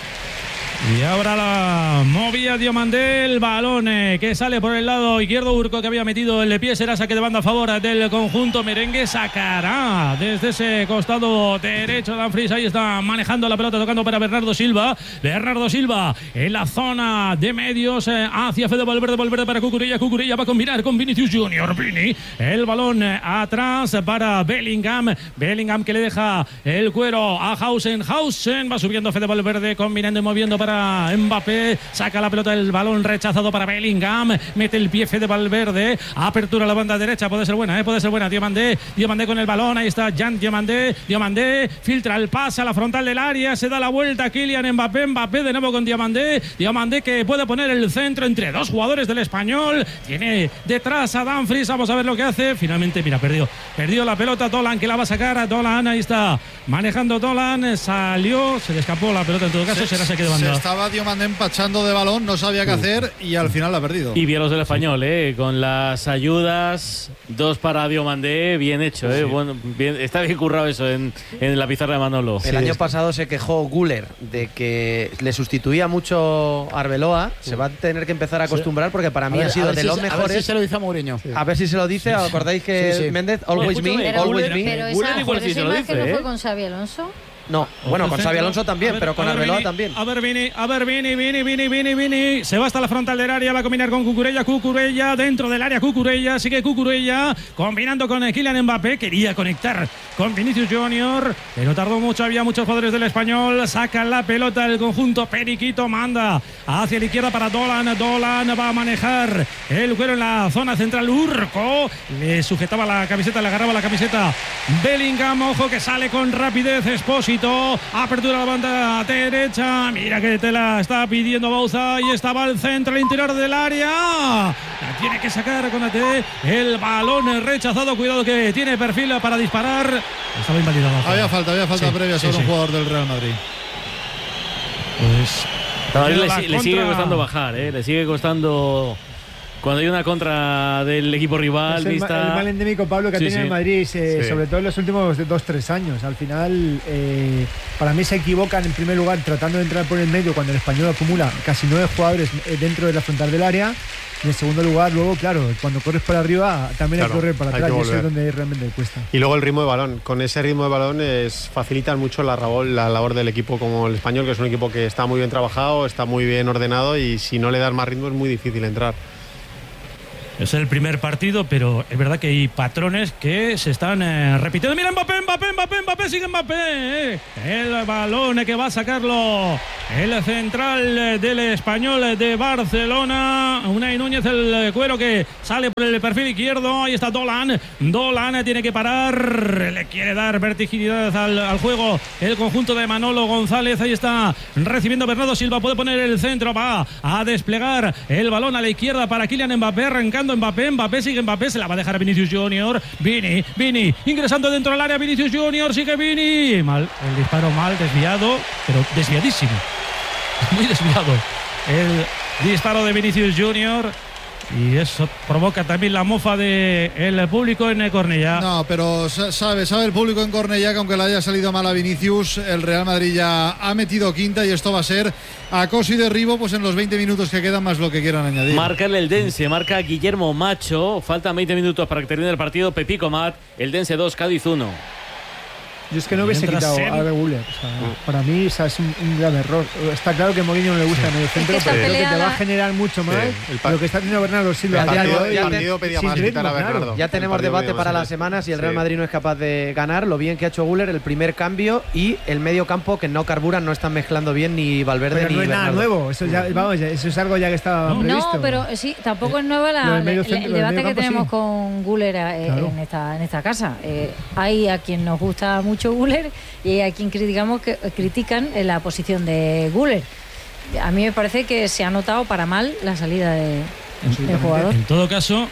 Y ahora la movía Diomandé, el balón que sale por el lado izquierdo. Urco, que había metido el pie, será saque de banda a favor del conjunto merengue. Sacará desde ese costado derecho Dumfries. Ahí está manejando la pelota, tocando para Bernardo Silva. Bernardo Silva en la zona de medios hacia Fede Valverde. Valverde para Cucurella. Cucurella va a combinar con Vinicius Junior. Vini, el balón atrás para Bellingham. Bellingham que le deja el cuero a Hausen. Hausen va subiendo Fede Valverde, combinando y moviendo para Mbappé, saca la pelota, el balón rechazado para Bellingham, mete el pie Fede Valverde, apertura a la banda derecha, puede ser buena, Diomandé con el balón, ahí está Jan Diomandé, filtra el pase a la frontal del área, se da la vuelta Kylian Mbappé de nuevo con Diomandé que puede poner el centro entre dos jugadores del Español, tiene detrás a Dumfries, vamos a ver lo que hace, finalmente, mira, perdió la pelota Dolan, que la va a sacar a Dolan, ahí está manejando Dolan, salió, se le escapó la pelota, en todo caso será saque de banda. Estaba Diomandé empachando de balón, no sabía qué hacer y al final la ha perdido. Y bien los del Español, con las ayudas, 2 para Diomandé, bien hecho, sí. Bueno, bien, está bien currado eso en la pizarra de Manolo. El año pasado se quejó Güler de que le sustituía mucho Arbeloa, se va a tener que empezar a acostumbrar porque para mí ha sido de los mejores. A ver si se lo dice a Mourinho. A ver si se lo dice, ¿acordáis que Méndez, always me, always me? Pero esa imagen no fue con Xabi Alonso. No, bueno, con Xabi Alonso también, pero con Arbeloa también. A ver, Vini. Se va hasta la frontal del área, va a combinar con Cucurella dentro del área, sigue Cucurella, combinando con Kylian Mbappé, quería conectar con Vinicius Junior, pero tardó mucho, había muchos jugadores del Español, saca la pelota el conjunto periquito, manda hacia la izquierda para Dolan va a manejar el cuero en la zona central, Urco, le sujetaba la camiseta, le agarraba la camiseta Bellingham, ojo que sale con rapidez Espósito, apertura a la banda derecha, mira que te la está pidiendo Bauza, y estaba al centro, al interior del área, la tiene que sacar con el balón rechazado, cuidado que tiene perfil para disparar, estaba invalidado. Había falta previa sobre un jugador del Real Madrid. Pues le sigue costando bajar, le sigue costando Cuando hay una contra del equipo rival, es el mal endémico, Pablo, que ha tenido el Madrid, sobre todo en los últimos 2-3 años. Al final, para mí se equivocan en primer lugar tratando de entrar por el medio cuando el Español acumula casi 9 jugadores dentro de la frontal del área. Y en segundo lugar, luego, claro, cuando corres para arriba también hay que correr para atrás, y eso es donde realmente cuesta. Y luego el ritmo de balón. Con ese ritmo de balón facilitan mucho la labor del equipo como el Español, que es un equipo que está muy bien trabajado, está muy bien ordenado, y si no le das más ritmo es muy difícil entrar. Es el primer partido, pero es verdad que hay patrones que se están repitiendo. Mira, Mbappé, sigue Mbappé. El balón que va a sacarlo el central del Español de Barcelona. Unai Núñez, el cuero que sale por el perfil izquierdo. Ahí está Dolan. Dolan tiene que parar. Le quiere dar vertiginidad al juego el conjunto de Manolo González. Ahí está recibiendo Bernardo Silva. Puede poner el centro. Va a desplegar el balón a la izquierda para Kylian Mbappé. Arrancando Mbappé, sigue Mbappé, se la va a dejar a Vinicius Junior. Vini, ingresando dentro del área, Vinicius Junior, sigue Vini. Mal, el disparo mal, desviado, pero desviadísimo. Muy desviado el disparo de Vinicius Junior. Y eso provoca también la mofa del público en Cornellá. No, pero sabe el público en Cornellá que aunque le haya salido mal a Vinicius, el Real Madrid ya ha metido quinta y esto va a ser acoso y derribo pues en los 20 minutos que quedan, más lo que quieran añadir. Marca el Eldense, marca Guillermo Macho. Faltan 20 minutos para que termine el partido. Pepico Mat, Eldense 2, Cádiz 1. Yo es que no hubiese quitado a Guller. Para mí es un grave error. Está claro que Mourinho no le gusta en el centro, pero creo que te va a generar mucho más lo que está haciendo Bernardo Silva. El partido pedía más quitar a Bernardo. Ya tenemos debate para la semana si el Real Madrid no es capaz de ganar. Lo bien que ha hecho Guller, el primer cambio, y el medio campo que no carburan, no están mezclando bien ni Valverde pero ni no es Bernardo. nada nuevo. Eso eso es algo ya que estaba previsto. No, pero sí, tampoco es nuevo el debate que tenemos con Guller en esta casa. Hay a quien nos gusta mucho Guller y hay a quien critican la posición de Guller. A mí me parece que se ha notado para mal la salida del jugador. En todo caso,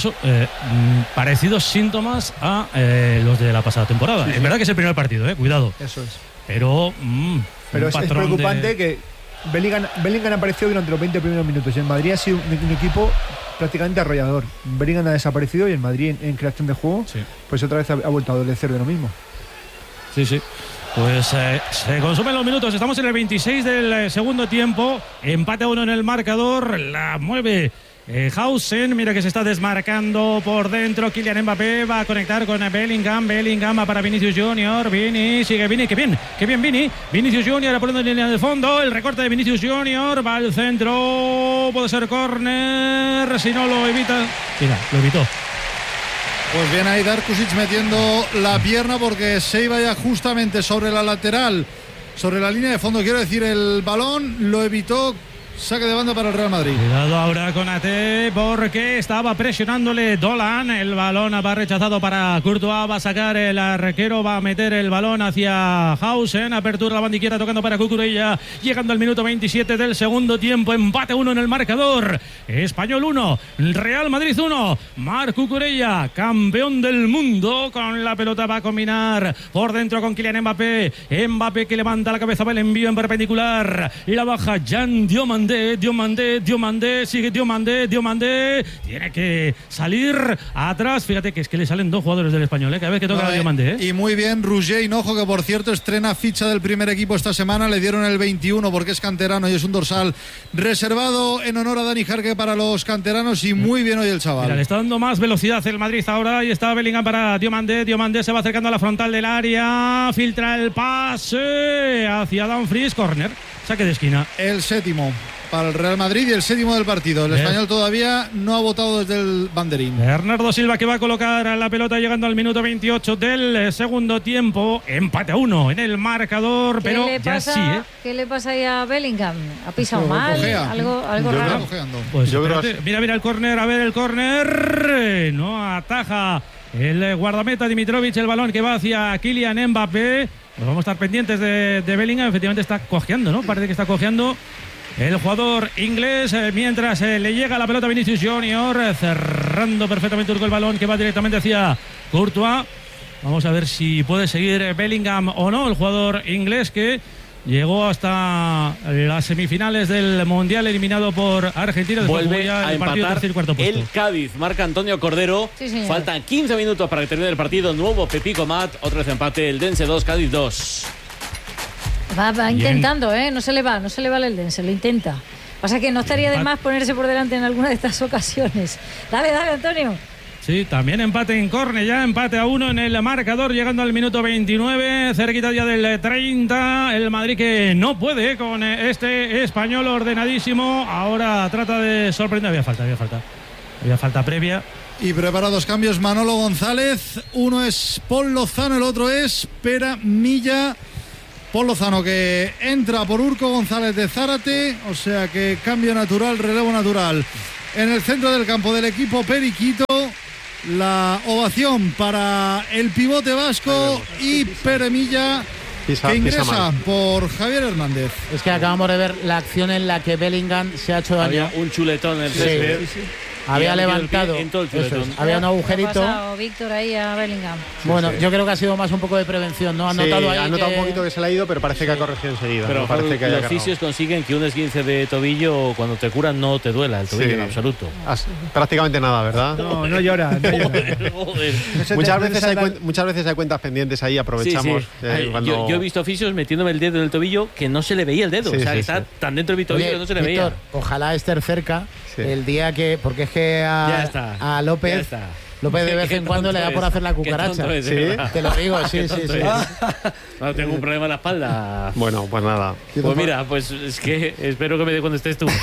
parecidos síntomas a los de la pasada temporada. Es verdad que es el primer partido, cuidado. Eso es. Pero es preocupante que Bellingham apareció durante los 20 primeros minutos y el Madrid ha sido un equipo prácticamente arrollador. Bellingham ha desaparecido y el Madrid en creación de juego pues otra vez ha vuelto a adolecer de lo mismo. Sí. Pues se consumen los minutos. Estamos en el 26 del segundo tiempo. Empate a 1 en el marcador. La mueve Hausen. Mira que se está desmarcando por dentro. Kylian Mbappé va a conectar con Bellingham. Bellingham va para Vinicius Junior. Sigue Vini. Qué bien Vini. Vinicius Junior poniendo en línea de fondo. El recorte de Vinicius Junior. Va al centro. Puede ser córner. Si no lo evita. Mira, lo evitó. Pues bien ahí Darkusic metiendo la pierna porque se iba ya justamente sobre la lateral, sobre la línea de fondo, quiero decir, el balón lo evitó. Saque de banda para el Real Madrid. Cuidado ahora con Ate porque estaba presionándole Dolan. El balón va rechazado para Courtois. Va a sacar el arquero. Va a meter el balón hacia Hausen. Apertura la banda izquierda tocando para Cucurella. Llegando al minuto 27 del segundo tiempo. Empate 1 en el marcador. Español 1. Real Madrid 1. Marc Cucurella, campeón del mundo. Con la pelota va a combinar por dentro con Kylian Mbappé. Mbappé que levanta la cabeza. Va el envío en perpendicular. Y la baja Jan Diomandé. Sigue Diomandé, tiene que salir atrás. Fíjate que es que le salen dos jugadores del Español, cada vez que toca a Diomandé. Y muy bien Roger Hinojo, que por cierto estrena ficha del primer equipo esta semana. Le dieron el 21 porque es canterano y es un dorsal reservado en honor a Dani Jarque para los canteranos, y muy bien hoy el chaval. Mira, le está dando más velocidad el Madrid ahora. Y está Bellingham para Diomandé se va acercando a la frontal del área, filtra el pase hacia Dumfries, córner, saque de esquina. El séptimo para el Real Madrid y el séptimo del partido. El Español todavía no ha votado desde el banderín. Bernardo Silva que va a colocar a la pelota llegando al minuto 28 del segundo tiempo. Empate a 1 en el marcador, pero ya sí. ¿Qué le pasa ahí a Bellingham? ¿Ha pisado mal? Algo raro. Pues mira el córner, a ver el córner. No ataja el guardameta Dimitrovic el balón que va hacia Kylian Mbappé. Pues vamos a estar pendientes de Bellingham. Efectivamente está cojeando, ¿no? Parece que está cojeando el jugador inglés, mientras le llega la pelota a Vinicius Junior, cerrando perfectamente el balón que va directamente hacia Courtois. Vamos a ver si puede seguir Bellingham o no, el jugador inglés que llegó hasta las semifinales del Mundial, eliminado por Argentina. Vuelve a empatar el Cádiz. Marca Antonio Cordero. Sí, faltan 15 minutos para que termine el partido. Nuevo Pepico Mat, otra vez empate. El Dense 2, Cádiz 2. Va intentando, no se le va el Eldense, lo intenta. Pasa que no estaría de más ponerse por delante en alguna de estas ocasiones. Dale, Antonio. Sí, también empate en Cornellá, empate a 1 en el marcador, llegando al minuto 29, cerquita ya del 30. El Madrid que no puede con este Español ordenadísimo. Ahora trata de sorprender. Había falta previa. Y preparados cambios, Manolo González. Uno es Pol Lozano, el otro es Pera Milla. Pol Lozano que entra por Urco González de Zárate, o sea que cambio natural, relevo natural. En el centro del campo del equipo Periquito, la ovación para el pivote vasco y Pere Milla, que ingresa por Javier Hernández. Es que acabamos de ver la acción en la que Bellingham se ha hecho daño. Había un chuletón en el césped. Sí. Había levantado, había un agujerito. Víctor ahí a Bellingham. Bueno, yo creo que ha sido más un poco de prevención, ¿no? Ha notado ahí ha notado un poquito que se le ha ido, pero parece que ha corregido enseguida. Pero parece que los fisios consiguen que un esguince de tobillo, cuando te curan, no te duela el tobillo en absoluto. Prácticamente nada, ¿verdad? No llora. Joder. Muchas veces hay cuentas pendientes ahí, aprovechamos. Yo he visto fisios metiéndome el dedo en el tobillo que no se le veía el dedo. Está tan dentro de mi tobillo que no se le veía. Ojalá esté cerca el día que... Porque es que a López de vez en cuando le da por hacer la cucaracha. Te lo digo, sí. No, tengo un problema en la espalda. Bueno, pues nada. Pues mira, pues es que espero que me dé cuando estés tú.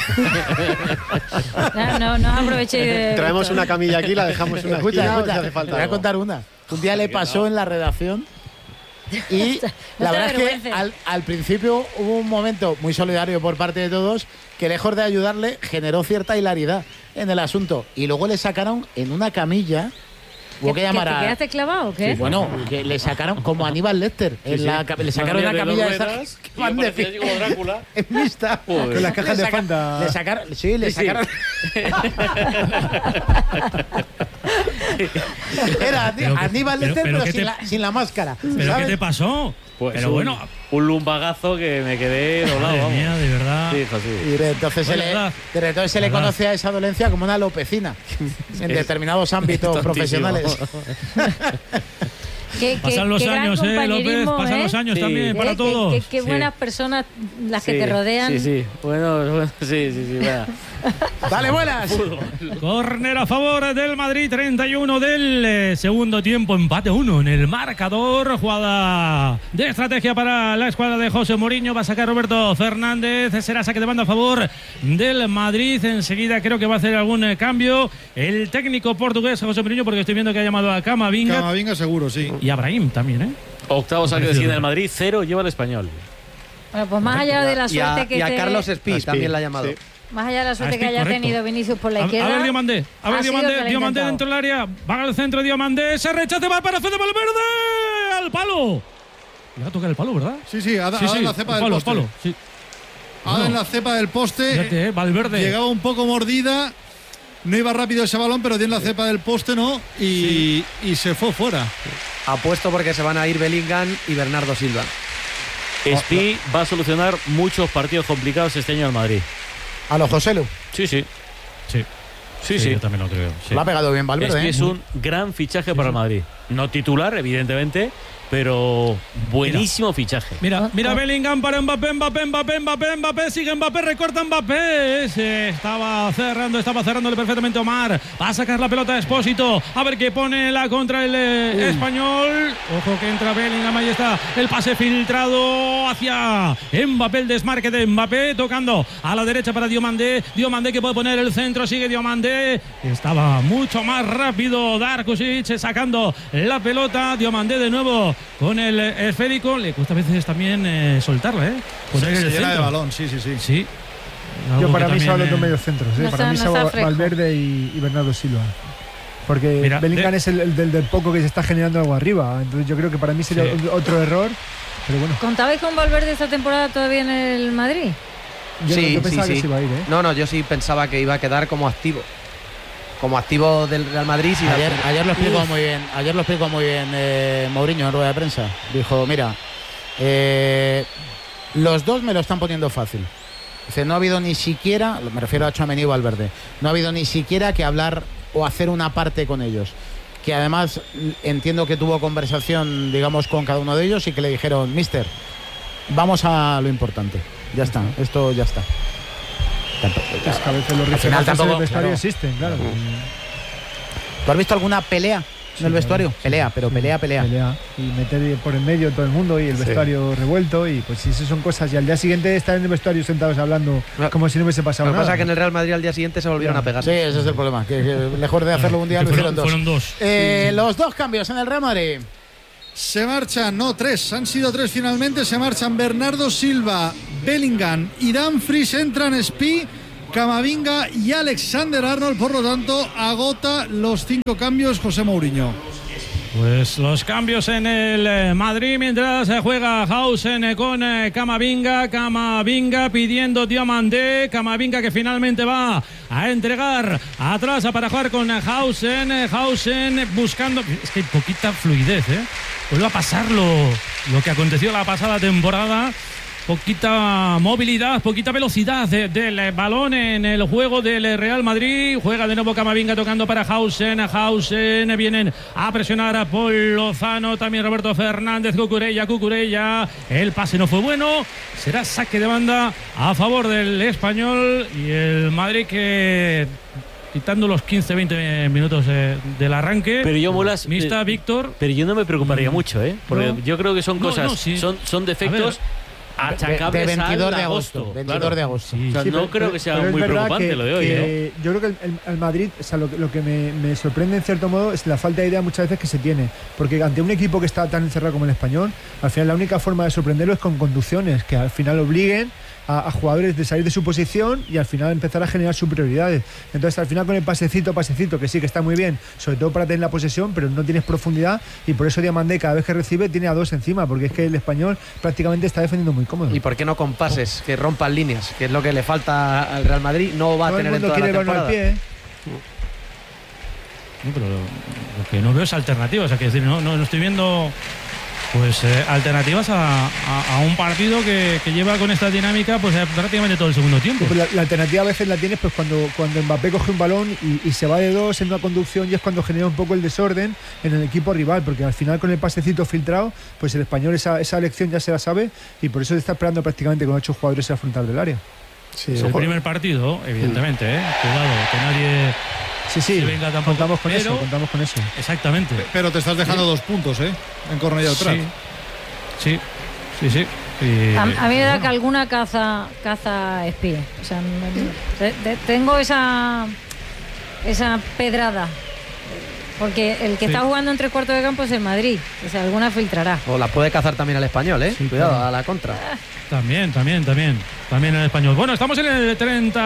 No aproveché de... Traemos una camilla aquí, la dejamos una aquí. Te voy a contar una. Un día le pasó en la redacción. Y la verdad es que al principio hubo un momento muy solidario por parte de todos que, lejos de ayudarle, generó cierta hilaridad en el asunto. Y luego le sacaron en una camilla. ¿Te quedaste clavado o qué? Sí, bueno, que le sacaron como Aníbal Lecter. Le sacaron una camilla de esas que van de como Drácula. Es mixta. Con las cajas de Fanta. Le sacaron. Era Aníbal Lecter, pero sin la máscara. ¿Pero ¿sabes? qué te pasó? Pues pero bueno, un lumbagazo que me quedé doblado. Madre mía, de verdad. Sí, hijo, sí. Y desde entonces se le conoce a esa dolencia como una lopecina en determinados ámbitos profesionales. Pasan los años, López, pasan los años también para todos. Qué buenas personas las que te rodean. Sí. Bueno, sí. Dale, buenas. Córner a favor del Madrid, 31 del segundo tiempo, empate 1 en el marcador. Jugada de estrategia para la escuadra de José Mourinho. Va a sacar Roberto Fernández. Será saque de banda a favor del Madrid. Enseguida creo que va a hacer algún cambio el técnico portugués José Mourinho, porque estoy viendo que ha llamado a Camavinga. Camavinga seguro, sí. Y a Brahim también, Octavo saque de esquina del Madrid, 0 lleva el Español. Bueno, pues más allá de la suerte que... Y a Carlos Espí también la ha llamado. Sí. Más allá de la suerte que haya tenido Vinicius por la izquierda. A ver, Diomandé. Diomandé dentro del área. Va al centro, Diomandé. Se rechaza, va para Fede Valverde. Al palo. Le va a tocar el palo, ¿verdad? Sí, ha dado en la cepa del poste. Ha dado en la cepa del poste. Fíjate, Valverde. Llegaba un poco mordida. No iba rápido ese balón, pero tiene la cepa del poste, ¿no? Y se fue fuera. Apuesto porque se van a ir Bellingham y Bernardo Silva. Espí va a solucionar muchos partidos complicados este año al Madrid. A los Joselu. Sí. Yo también lo creo. Sí. Lo ha pegado bien Valverde. Espí es un gran fichaje para el Madrid. No titular, evidentemente, pero buenísimo fichaje. Mira Bellingham para Mbappé, sigue Mbappé, recorta Mbappé. Estaba cerrándole perfectamente Omar. Va a sacar la pelota a Expósito. A ver qué pone la contra el español. Ojo que entra Bellingham, ahí está el pase filtrado hacia Mbappé, el desmarque de Mbappé, tocando a la derecha para Diomandé que puede poner el centro, sigue Diomandé. Estaba mucho más rápido Darkušić sacando la pelota. Diomandé de nuevo con el esférico. Le cuesta a veces también soltarla, Se llena de balón, sí. Yo para mí se hablan de medios centros, para mí se Valverde y Bernardo Silva. Porque Bellingham es el del poco que se está generando algo arriba. Entonces yo creo que para mí sería otro error. Pero bueno. ¿Contabais con Valverde esta temporada todavía en el Madrid? Yo pensaba que se iba a ir, No, yo sí pensaba que iba a quedar como activo. Como activo del Real Madrid. Ayer lo explicó muy bien Mourinho en rueda de prensa. Dijo, mira, Los dos me lo están poniendo fácil. Dice, no ha habido ni siquiera, me refiero a Tchouaméni y Valverde, no ha habido ni siquiera que hablar o hacer una parte con ellos. Que además entiendo que tuvo conversación, digamos, con cada uno de ellos y que le dijeron, mister, vamos a lo importante. Ya está, esto ya está. Es que a veces los referentes en el vestuario existen, claro. ¿Tú has visto alguna pelea en el vestuario? Pelea. Y meter por en medio todo el mundo y el vestuario revuelto, y pues esas son cosas. Y al día siguiente están en el vestuario sentados hablando como si no hubiese pasado nada. Lo que pasa es que en el Real Madrid al día siguiente se volvieron a pegar. Sí, ese es el problema, que mejor de hacerlo un día lo hicieron dos. Fueron dos. Los dos cambios en el Real Madrid. Se marchan, no, 3, han sido 3 finalmente. Se marchan Bernardo Silva, Bellingham y Dumfries. Entran Spi, Camavinga y Alexander Arnold. Por lo tanto, agota los 5 cambios José Mourinho. Pues los cambios en el Madrid mientras se juega Hausen con Camavinga. Camavinga pidiendo Diomandé. Camavinga que finalmente va a entregar atrás para jugar con Hausen. Hausen buscando... Es que hay poquita fluidez, ¿eh? Vuelve a pasar lo que aconteció la pasada temporada. Poquita movilidad, poquita velocidad del balón en el juego del Real Madrid. Juega de nuevo Camavinga tocando para Hausen. Hausen vienen a presionar a Paul Lozano. También Roberto Fernández. Cucurella. El pase no fue bueno. Será saque de banda a favor del Español. Y el Madrid que... quitando los 15-20 minutos del arranque. Pero yo molas, Mista Víctor. Pero yo no me preocuparía mucho, porque no, yo creo que son cosas, sí. son defectos achacables de 22 al de agosto. 22 de agosto. Sí. O sea, no creo que sea muy preocupante lo de hoy. Yo creo que el Madrid, o sea, lo que me sorprende en cierto modo es la falta de idea muchas veces que se tiene. Porque ante un equipo que está tan encerrado como el Español, al final la única forma de sorprenderlo es con conducciones que al final obliguen a jugadores de salir de su posición y al final empezar a generar superioridades. Entonces al final con el pasecito que sí que está muy bien, sobre todo para tener la posesión, pero no tienes profundidad, y por eso Diomandé cada vez que recibe tiene a 2 encima, porque es que el Español prácticamente está defendiendo muy cómodo. ¿Y por qué no con pases que rompan líneas? Que es lo que le falta al Real Madrid. No va a tener en toda la temporada. Al pie, No, pero lo que no veo es alternativas, o sea, que decir, no estoy viendo pues alternativas a un partido que lleva con esta dinámica pues prácticamente todo el segundo tiempo. Sí, la alternativa a veces la tienes pues cuando Mbappé coge un balón y se va de 2 en una conducción, y es cuando genera un poco el desorden en el equipo rival, porque al final con el pasecito filtrado pues el Español esa lección ya se la sabe, y por eso está esperando prácticamente con 8 jugadores al frontal del área. Sí, es el primer partido, evidentemente, cuidado, que nadie... Sí, venga, contamos con eso. Exactamente. Pero te estás dejando 2 puntos, en Cornellà del Prat. Sí. A mí me da que alguna caza espía. O sea, tengo esa pedrada. Porque el que está jugando en 3/4 de campo es el Madrid. O sea, alguna filtrará. O la puede cazar también al Español, ¿eh? Sí, cuidado, claro. a la contra. También en el Español. Bueno, estamos en el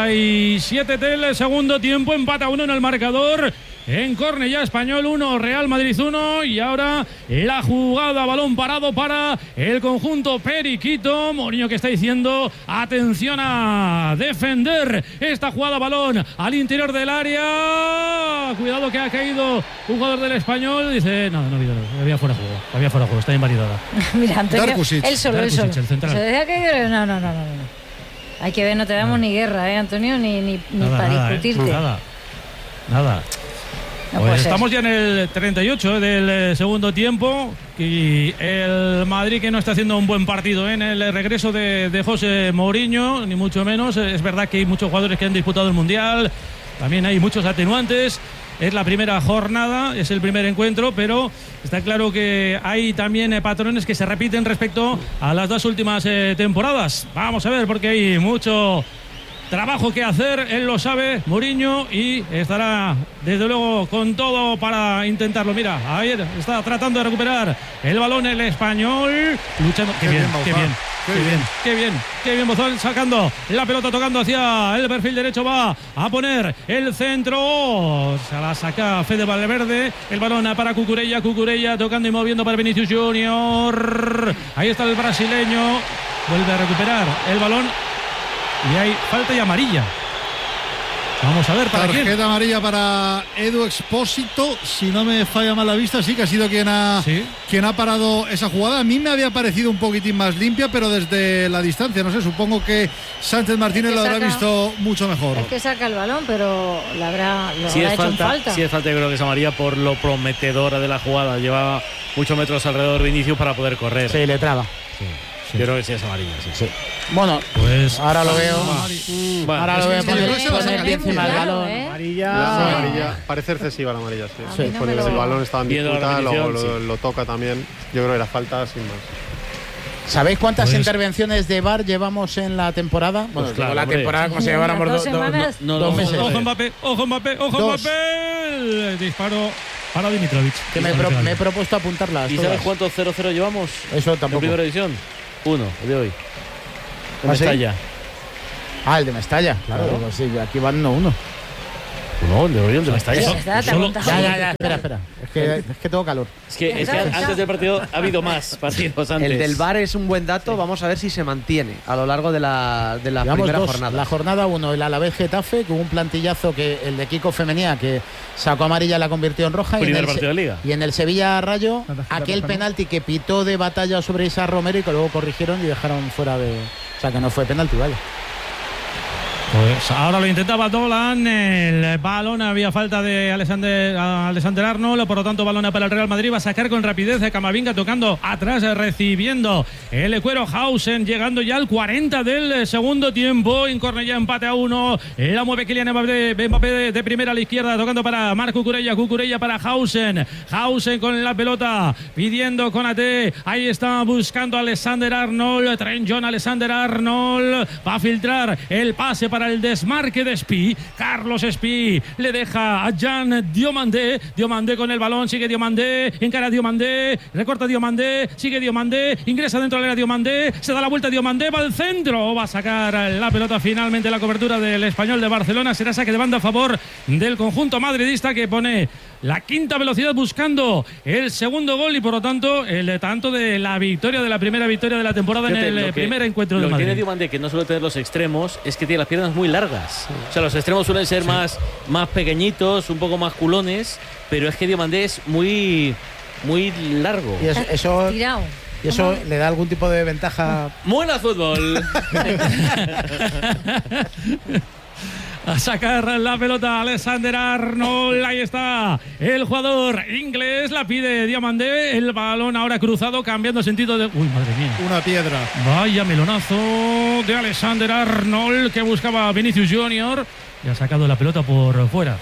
37 del segundo tiempo. Empata 1 en el marcador. En Cornellà, Español 1, Real Madrid 1. Y ahora la jugada, balón parado para el conjunto periquito. Mourinho que está diciendo, atención a defender esta jugada, balón al interior del área. Cuidado que ha caído un jugador del Español. Dice, no había fuera de juego, está invalidada. Mira, Antonio, Darkusic. él solo. El central. ¿Se deja caer? No. Hay que ver, no te damos ni guerra, Antonio, ni para discutirte. Nada. No pues estamos ya en el 38 del segundo tiempo, y el Madrid que no está haciendo un buen partido en el regreso de José Mourinho, ni mucho menos. Es verdad que hay muchos jugadores que han disputado el Mundial, también hay muchos atenuantes. Es la primera jornada, es el primer encuentro, pero está claro que hay también patrones que se repiten respecto a las 2 últimas temporadas. Vamos a ver, porque hay mucho trabajo que hacer, él lo sabe, Mourinho, y estará desde luego con todo para intentarlo. Mira, ahí está tratando de recuperar el balón el Español, luchando. Qué bien, Bozal sacando la pelota, tocando hacia el perfil derecho, va a poner el centro, se la saca Fede Valverde, el balón para Cucurella tocando y moviendo para Vinicius Junior, ahí está el brasileño, vuelve a recuperar el balón. Y hay falta y amarilla. Vamos a ver para quién. Tarjeta amarilla para Edu Expósito, si no me falla mal la vista, sí que ha sido quien ha parado esa jugada. A mí me había parecido un poquitín más limpia, pero desde la distancia, no sé, supongo que Sánchez Martínez lo habrá visto mucho mejor. Es que saca el balón, pero lo habrá si es hecho falta, en falta. Si es falta, yo creo que es amarilla por lo prometedora de la jugada. Lleva muchos metros alrededor de Vinicius para poder correr. Sí, le traba. Yo creo que sí es amarilla, sí. Bueno, pues ahora lo veo. Ahora lo veo poner el pie encima del balón. Amarilla. Parece excesiva la amarilla, sí. Porque el balón estaba en disputa, lo toca también. Yo creo que era falta sin más. ¿Sabéis cuántas intervenciones de VAR llevamos en la temporada? Bueno, pues claro, la temporada como si lleváramos dos meses. Ojo Mbappé. El disparo para Dimitrovic. Que me he propuesto apuntarlas. ¿Y sabes cuántos 0-0 llevamos? Eso tampoco. En primera división. 1, el de hoy. ¿Ah, Mestalla. El de Mestalla, claro. Sí, aquí van 1-1. No, el de hoy, el de Mestalla. Ya, espera. Es que tengo calor. Es que antes del partido ha habido más partidos antes. El del VAR es un buen dato, vamos a ver si se mantiene a lo largo de la primera jornada. La jornada 1, el Alavés Getafe, con un plantillazo que el de Kiko Femenía, que sacó amarilla, la convirtió en roja. Primer partido de Liga. Y en el Sevilla Rayo, aquel penalti que pitó de Batalla sobre Isa Romero y que luego corrigieron y dejaron fuera de... O sea, que no fue penalti, vaya. Pues ahora lo intentaba Dolan, el balón, había falta de Alexander Arnold, por lo tanto balón para el Real Madrid, va a sacar con rapidez de Camavinga tocando atrás, recibiendo el Cuero Hausen, llegando ya al 40 del segundo tiempo, en Cornellá empate a 1, la mueve Kylian Mbappé de primera a la izquierda, tocando para Marc Cucurella para Hausen con la pelota, pidiendo con AT, ahí está buscando a Alexander Arnold, Alexander Arnold, va a filtrar el pase para el desmarque de Espí. Carlos Espí le deja a Jean Diomandé con el balón, sigue Diomandé, encara Diomandé, recorta Diomandé, sigue Diomandé, ingresa dentro del área Diomandé, se da la vuelta Diomandé, va al centro, va a sacar la pelota finalmente. La cobertura del Español de Barcelona, será saque de banda a favor del conjunto madridista, que pone la quinta velocidad buscando el segundo gol y por lo tanto el tanto de la victoria, de la primera victoria de la temporada. Fíjate, en el primer encuentro de Madrid. Lo que tiene Diomandé, que no suele tener los extremos, es que tiene las piernas muy largas. O sea, los extremos suelen ser más pequeñitos, un poco más culones, pero es que Diomandé es muy largo. Y eso tirado. ¿Y eso le da algún tipo de ventaja? ¡Buena fútbol! A sacar la pelota Alexander Arnold, ahí está el jugador inglés, la pide Diomandé, el balón ahora cruzado, cambiando sentido de... Uy, madre mía. Una piedra. Vaya melonazo de Alexander Arnold, que buscaba Vinicius Junior, y ha sacado la pelota por fuera.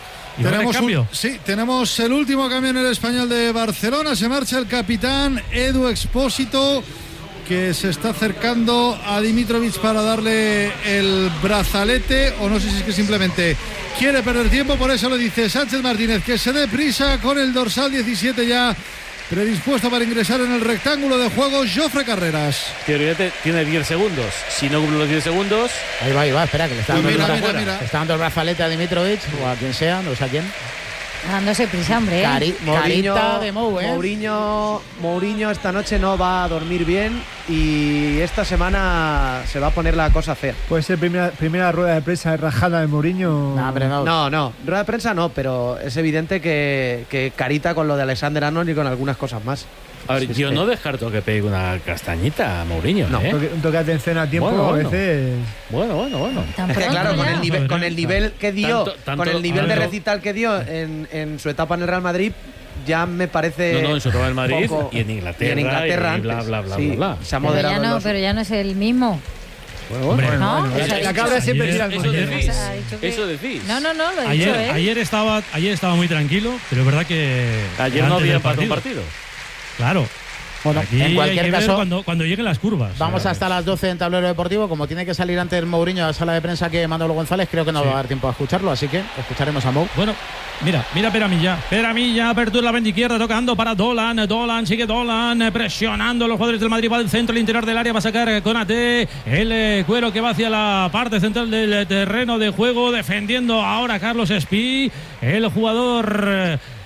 Tenemos el último cambio en el Español de Barcelona, se marcha el capitán Edu Expósito, que se está acercando a Dimitrovic para darle el brazalete, o no sé si es que simplemente quiere perder tiempo. Por eso le dice Sánchez Martínez que se dé prisa, con el dorsal 17 ya predispuesto para ingresar en el rectángulo de juego, Jofre Carreras. Teóricamente tiene 10 segundos. Si no cumple los 10 segundos... Ahí va, espera, que le está dando, está dando el brazalete a Dimitrovic o a quien sea, no sé a quién. Dándose prisa, hombre. Carita de Mou, Mourinho esta noche no va a dormir bien y esta semana se va a poner la cosa fea. Puede ser primera rueda de prensa rajada de Mourinho. No, rueda de prensa no, pero es evidente que carita con lo de Alexander Arnold y con algunas cosas más. A ver, yo no descarto que pegue una castañita a Mourinho. No, un toque de atención a tiempo a veces. Bueno. Es que claro, con el nivel que dio, con el nivel de recital que dio en su etapa en el Real Madrid, ya me parece. No, en su etapa en Madrid y en Inglaterra. Y bla. Se ha moderado. Pero ya no es el mismo. Bueno. La cabra siempre tira el coño. Eso decís. No, lo he dicho. Ayer estaba muy tranquilo, pero es verdad que. Ayer no había empatado un partido. Claro. Bueno, aquí en cualquier caso, cuando lleguen las curvas. Vamos hasta las 12 en Tablero Deportivo. Como tiene que salir antes Mourinho a la sala de prensa que Manolo González, creo que no va a dar tiempo a escucharlo, así que escucharemos a Mou. Bueno, mira Peramilla, apertura la banda izquierda, tocando para Dolan, sigue Dolan, presionando los jugadores del Madrid, va al centro, al interior del área, va a sacar con AT, el Cuero que va hacia la parte central del terreno de juego, defendiendo ahora Carlos Espí, el jugador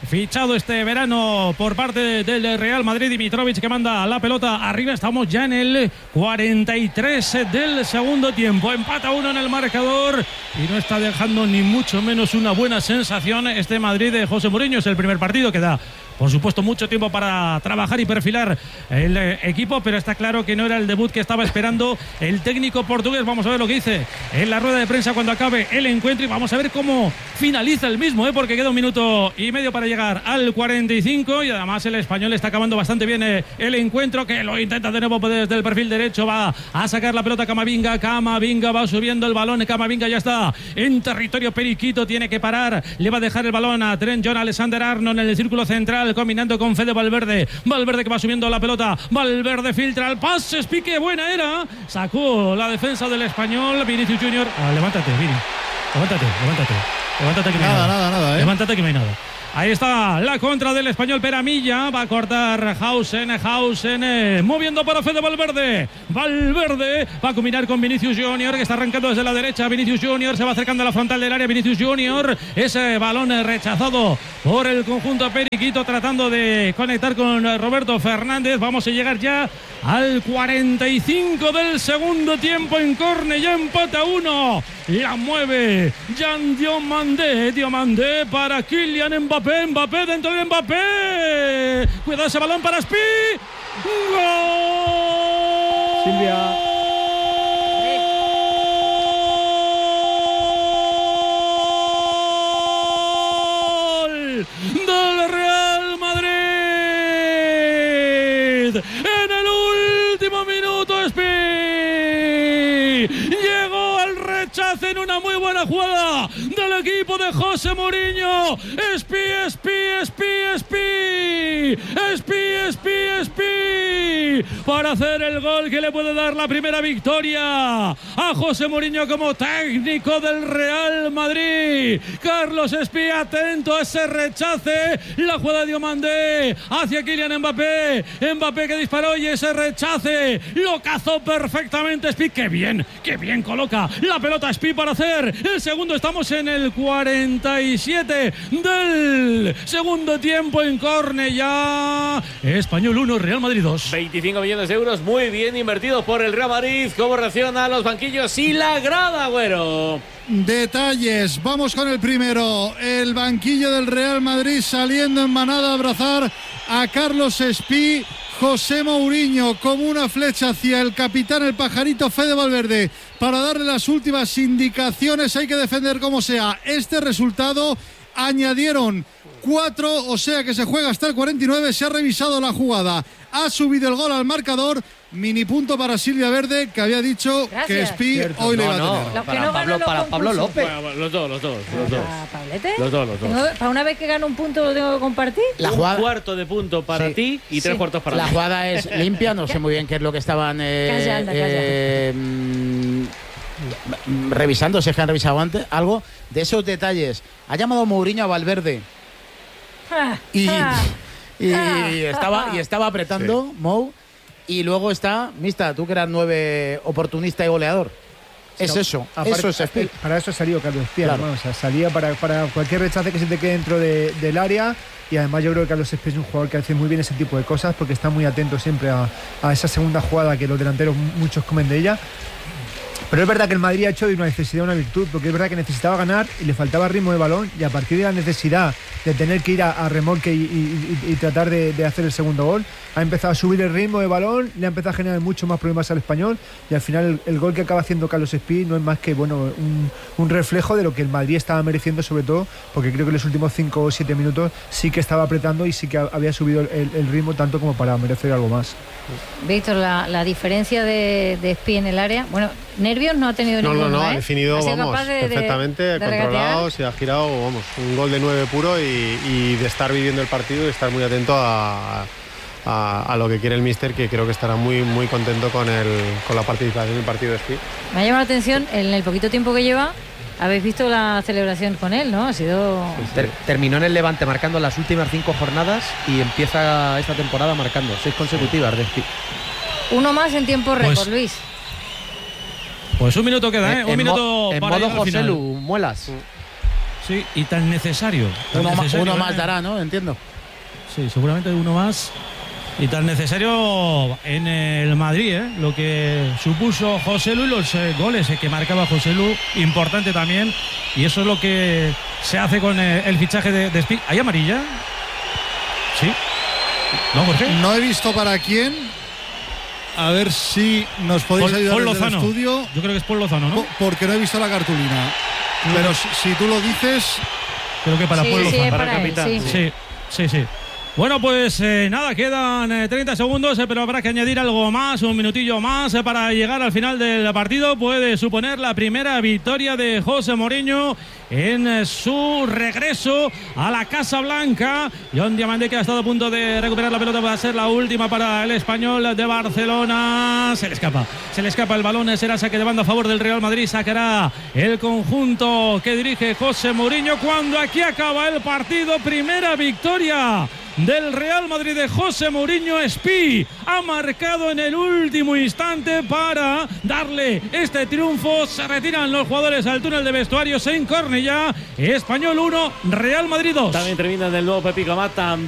fichado este verano por parte del Real Madrid. Dimitrovic, que manda la pelota arriba. Estamos ya en el 43 del segundo tiempo. Empata 1 en el marcador y no está dejando ni mucho menos una buena sensación este Madrid de José Mourinho. Es el primer partido que da, por supuesto, mucho tiempo para trabajar y perfilar el equipo, pero está claro que no era el debut que estaba esperando el técnico portugués. Vamos a ver lo que dice en la rueda de prensa cuando acabe el encuentro y vamos a ver cómo finaliza el mismo, porque queda 1 minuto y medio para llegar al 45 y además el español está acabando bastante bien el encuentro, que lo intenta de nuevo desde el perfil derecho. Va a sacar la pelota Camavinga va subiendo el balón. Camavinga ya está en territorio periquito, tiene que parar, le va a dejar el balón a Trent John Alexander-Arnold en el círculo central, combinando con Fede Valverde que va subiendo la pelota. Valverde filtra el pase, pique, buena era, sacó la defensa del español. Vinicius Junior, levántate, Vini, levántate que no hay nada. Levántate que no hay nada. Ahí está la contra del español. Peramilla va a cortar Hausen, moviendo para Fede Valverde va a combinar con Vinicius Junior, que está arrancando desde la derecha. Vinicius Junior se va acercando a la frontal del área. Vinicius Junior, ese balón rechazado por el conjunto periquito, tratando de conectar con Roberto Fernández. Vamos a llegar ya al 45 del segundo tiempo en córner. Ya empata 1, la mueve Jean Diomandé para Kylian Mbappé dentro de Mbappé. Cuidado ese balón para Spi. ¡Gol! Silvia. Del Real Madrid. En el último minuto, Spi llegó al rechace en una muy buena jugada del equipo de José Mourinho. Spi para hacer el gol que le puede dar la primera victoria a José Mourinho como técnico del Real Madrid. Carlos Spi, atento a ese rechace, la jugada de Diomandé hacia Kylian Mbappé que disparó y ese rechace lo cazó perfectamente Spi. Qué bien coloca la pelota Spi para hacer el segundo. Estamos en el 47 del segundo tiempo en córner. Ya Español 1, Real Madrid 2. 25 millones de euros muy bien invertidos por el Real Madrid. ¿Cómo reacciona a los banquillos y la grada, Agüero? Detalles, vamos con el primero. El banquillo del Real Madrid saliendo en manada a abrazar a Carlos Spi. José Mourinho como una flecha hacia el capitán, el pajarito Fede Valverde, para darle las últimas indicaciones. Hay que defender como sea este resultado. Añadieron 4, o sea que se juega hasta el 49. Se ha revisado la jugada, ha subido el gol al marcador. Mini punto para Silvia Verde, que había dicho que Spi hoy le iba a tener. Para Pablo López. Bueno, los dos. ¿Pablete? Los dos. ¿Para una vez que gano un punto lo tengo que compartir? Un cuarto de punto para ti y 3 cuartos para mí. La jugada es limpia, no sé muy bien qué es lo que estaban revisando, si es que han revisado antes algo de esos detalles. Ha llamado Mourinho a Valverde y estaba apretando Mou. Y luego está, Mista, tú que eras 9 oportunista y goleador. Es eso es Spi. Para eso salió Carlos Spi, claro. O sea, salía para cualquier rechace que se te quede dentro del área. Y además yo creo que Carlos Spi es un jugador que hace muy bien ese tipo de cosas, porque está muy atento siempre a esa segunda jugada que los delanteros muchos comen de ella. Pero es verdad que el Madrid ha hecho de una necesidad una virtud, porque es verdad que necesitaba ganar y le faltaba ritmo de balón, y a partir de la necesidad de tener que ir a remolque y tratar de hacer el segundo gol, ha empezado a subir el ritmo de balón, le ha empezado a generar mucho más problemas al español, y al final el gol que acaba haciendo Carlos Spi no es más que un reflejo de lo que el Madrid estaba mereciendo, sobre todo porque creo que en los últimos 5 o 7 minutos sí que estaba apretando y sí que había subido el ritmo tanto como para merecer algo más. Víctor, la diferencia de Spi en el área, bueno, nervios no ha tenido ninguno. No, ha definido, perfectamente, controlado, se ha girado, un gol de 9 puro y de estar viviendo el partido y de estar muy atento a lo que quiere el míster, que creo que estará muy muy contento con la participación en el partido de Spi. Me ha llamado la atención, en el poquito tiempo que lleva, habéis visto la celebración con él, ¿no? Ha sido... Terminó en el Levante marcando las últimas 5 jornadas y empieza esta temporada marcando 6 consecutivas de Spi. Uno más en tiempo récord, Luis. Pues un minuto queda, ¿eh? Un minuto en para modo José final. Lu, muelas. Sí, y tan necesario. Uno más dará, ¿no? Entiendo. Sí, seguramente uno más. Y tan necesario en el Madrid, lo que supuso José Lu y los goles que marcaba José Lu, importante también. Y eso es lo que se hace con el fichaje de Spi. ¿Hay amarilla? Sí. ¿No, Jorge? No he visto para quién. A ver si nos podéis ayudar desde el estudio. Yo creo que es Paul Lozano, ¿no? Porque no he visto la cartulina. Pero si tú lo dices... Creo que para Paul Lozano. Para el capitán. Sí. Bueno, pues nada, quedan 30 segundos, pero habrá que añadir algo más, un minutillo más para llegar al final del partido. Puede suponer la primera victoria de José Mourinho en su regreso a la Casa Blanca. John Diamandé, que ha estado a punto de recuperar la pelota, va a ser la última para el Español de Barcelona. Se le escapa el balón, será saque de banda a favor del Real Madrid. Sacará el conjunto que dirige José Mourinho cuando aquí acaba el partido. Primera victoria del Real Madrid de José Mourinho. Spi ha marcado en el último instante para darle este triunfo. Se retiran los jugadores al túnel de vestuarios en Cornellá. Español 1, Real Madrid 2. También termina en el nuevo Pepi Camat.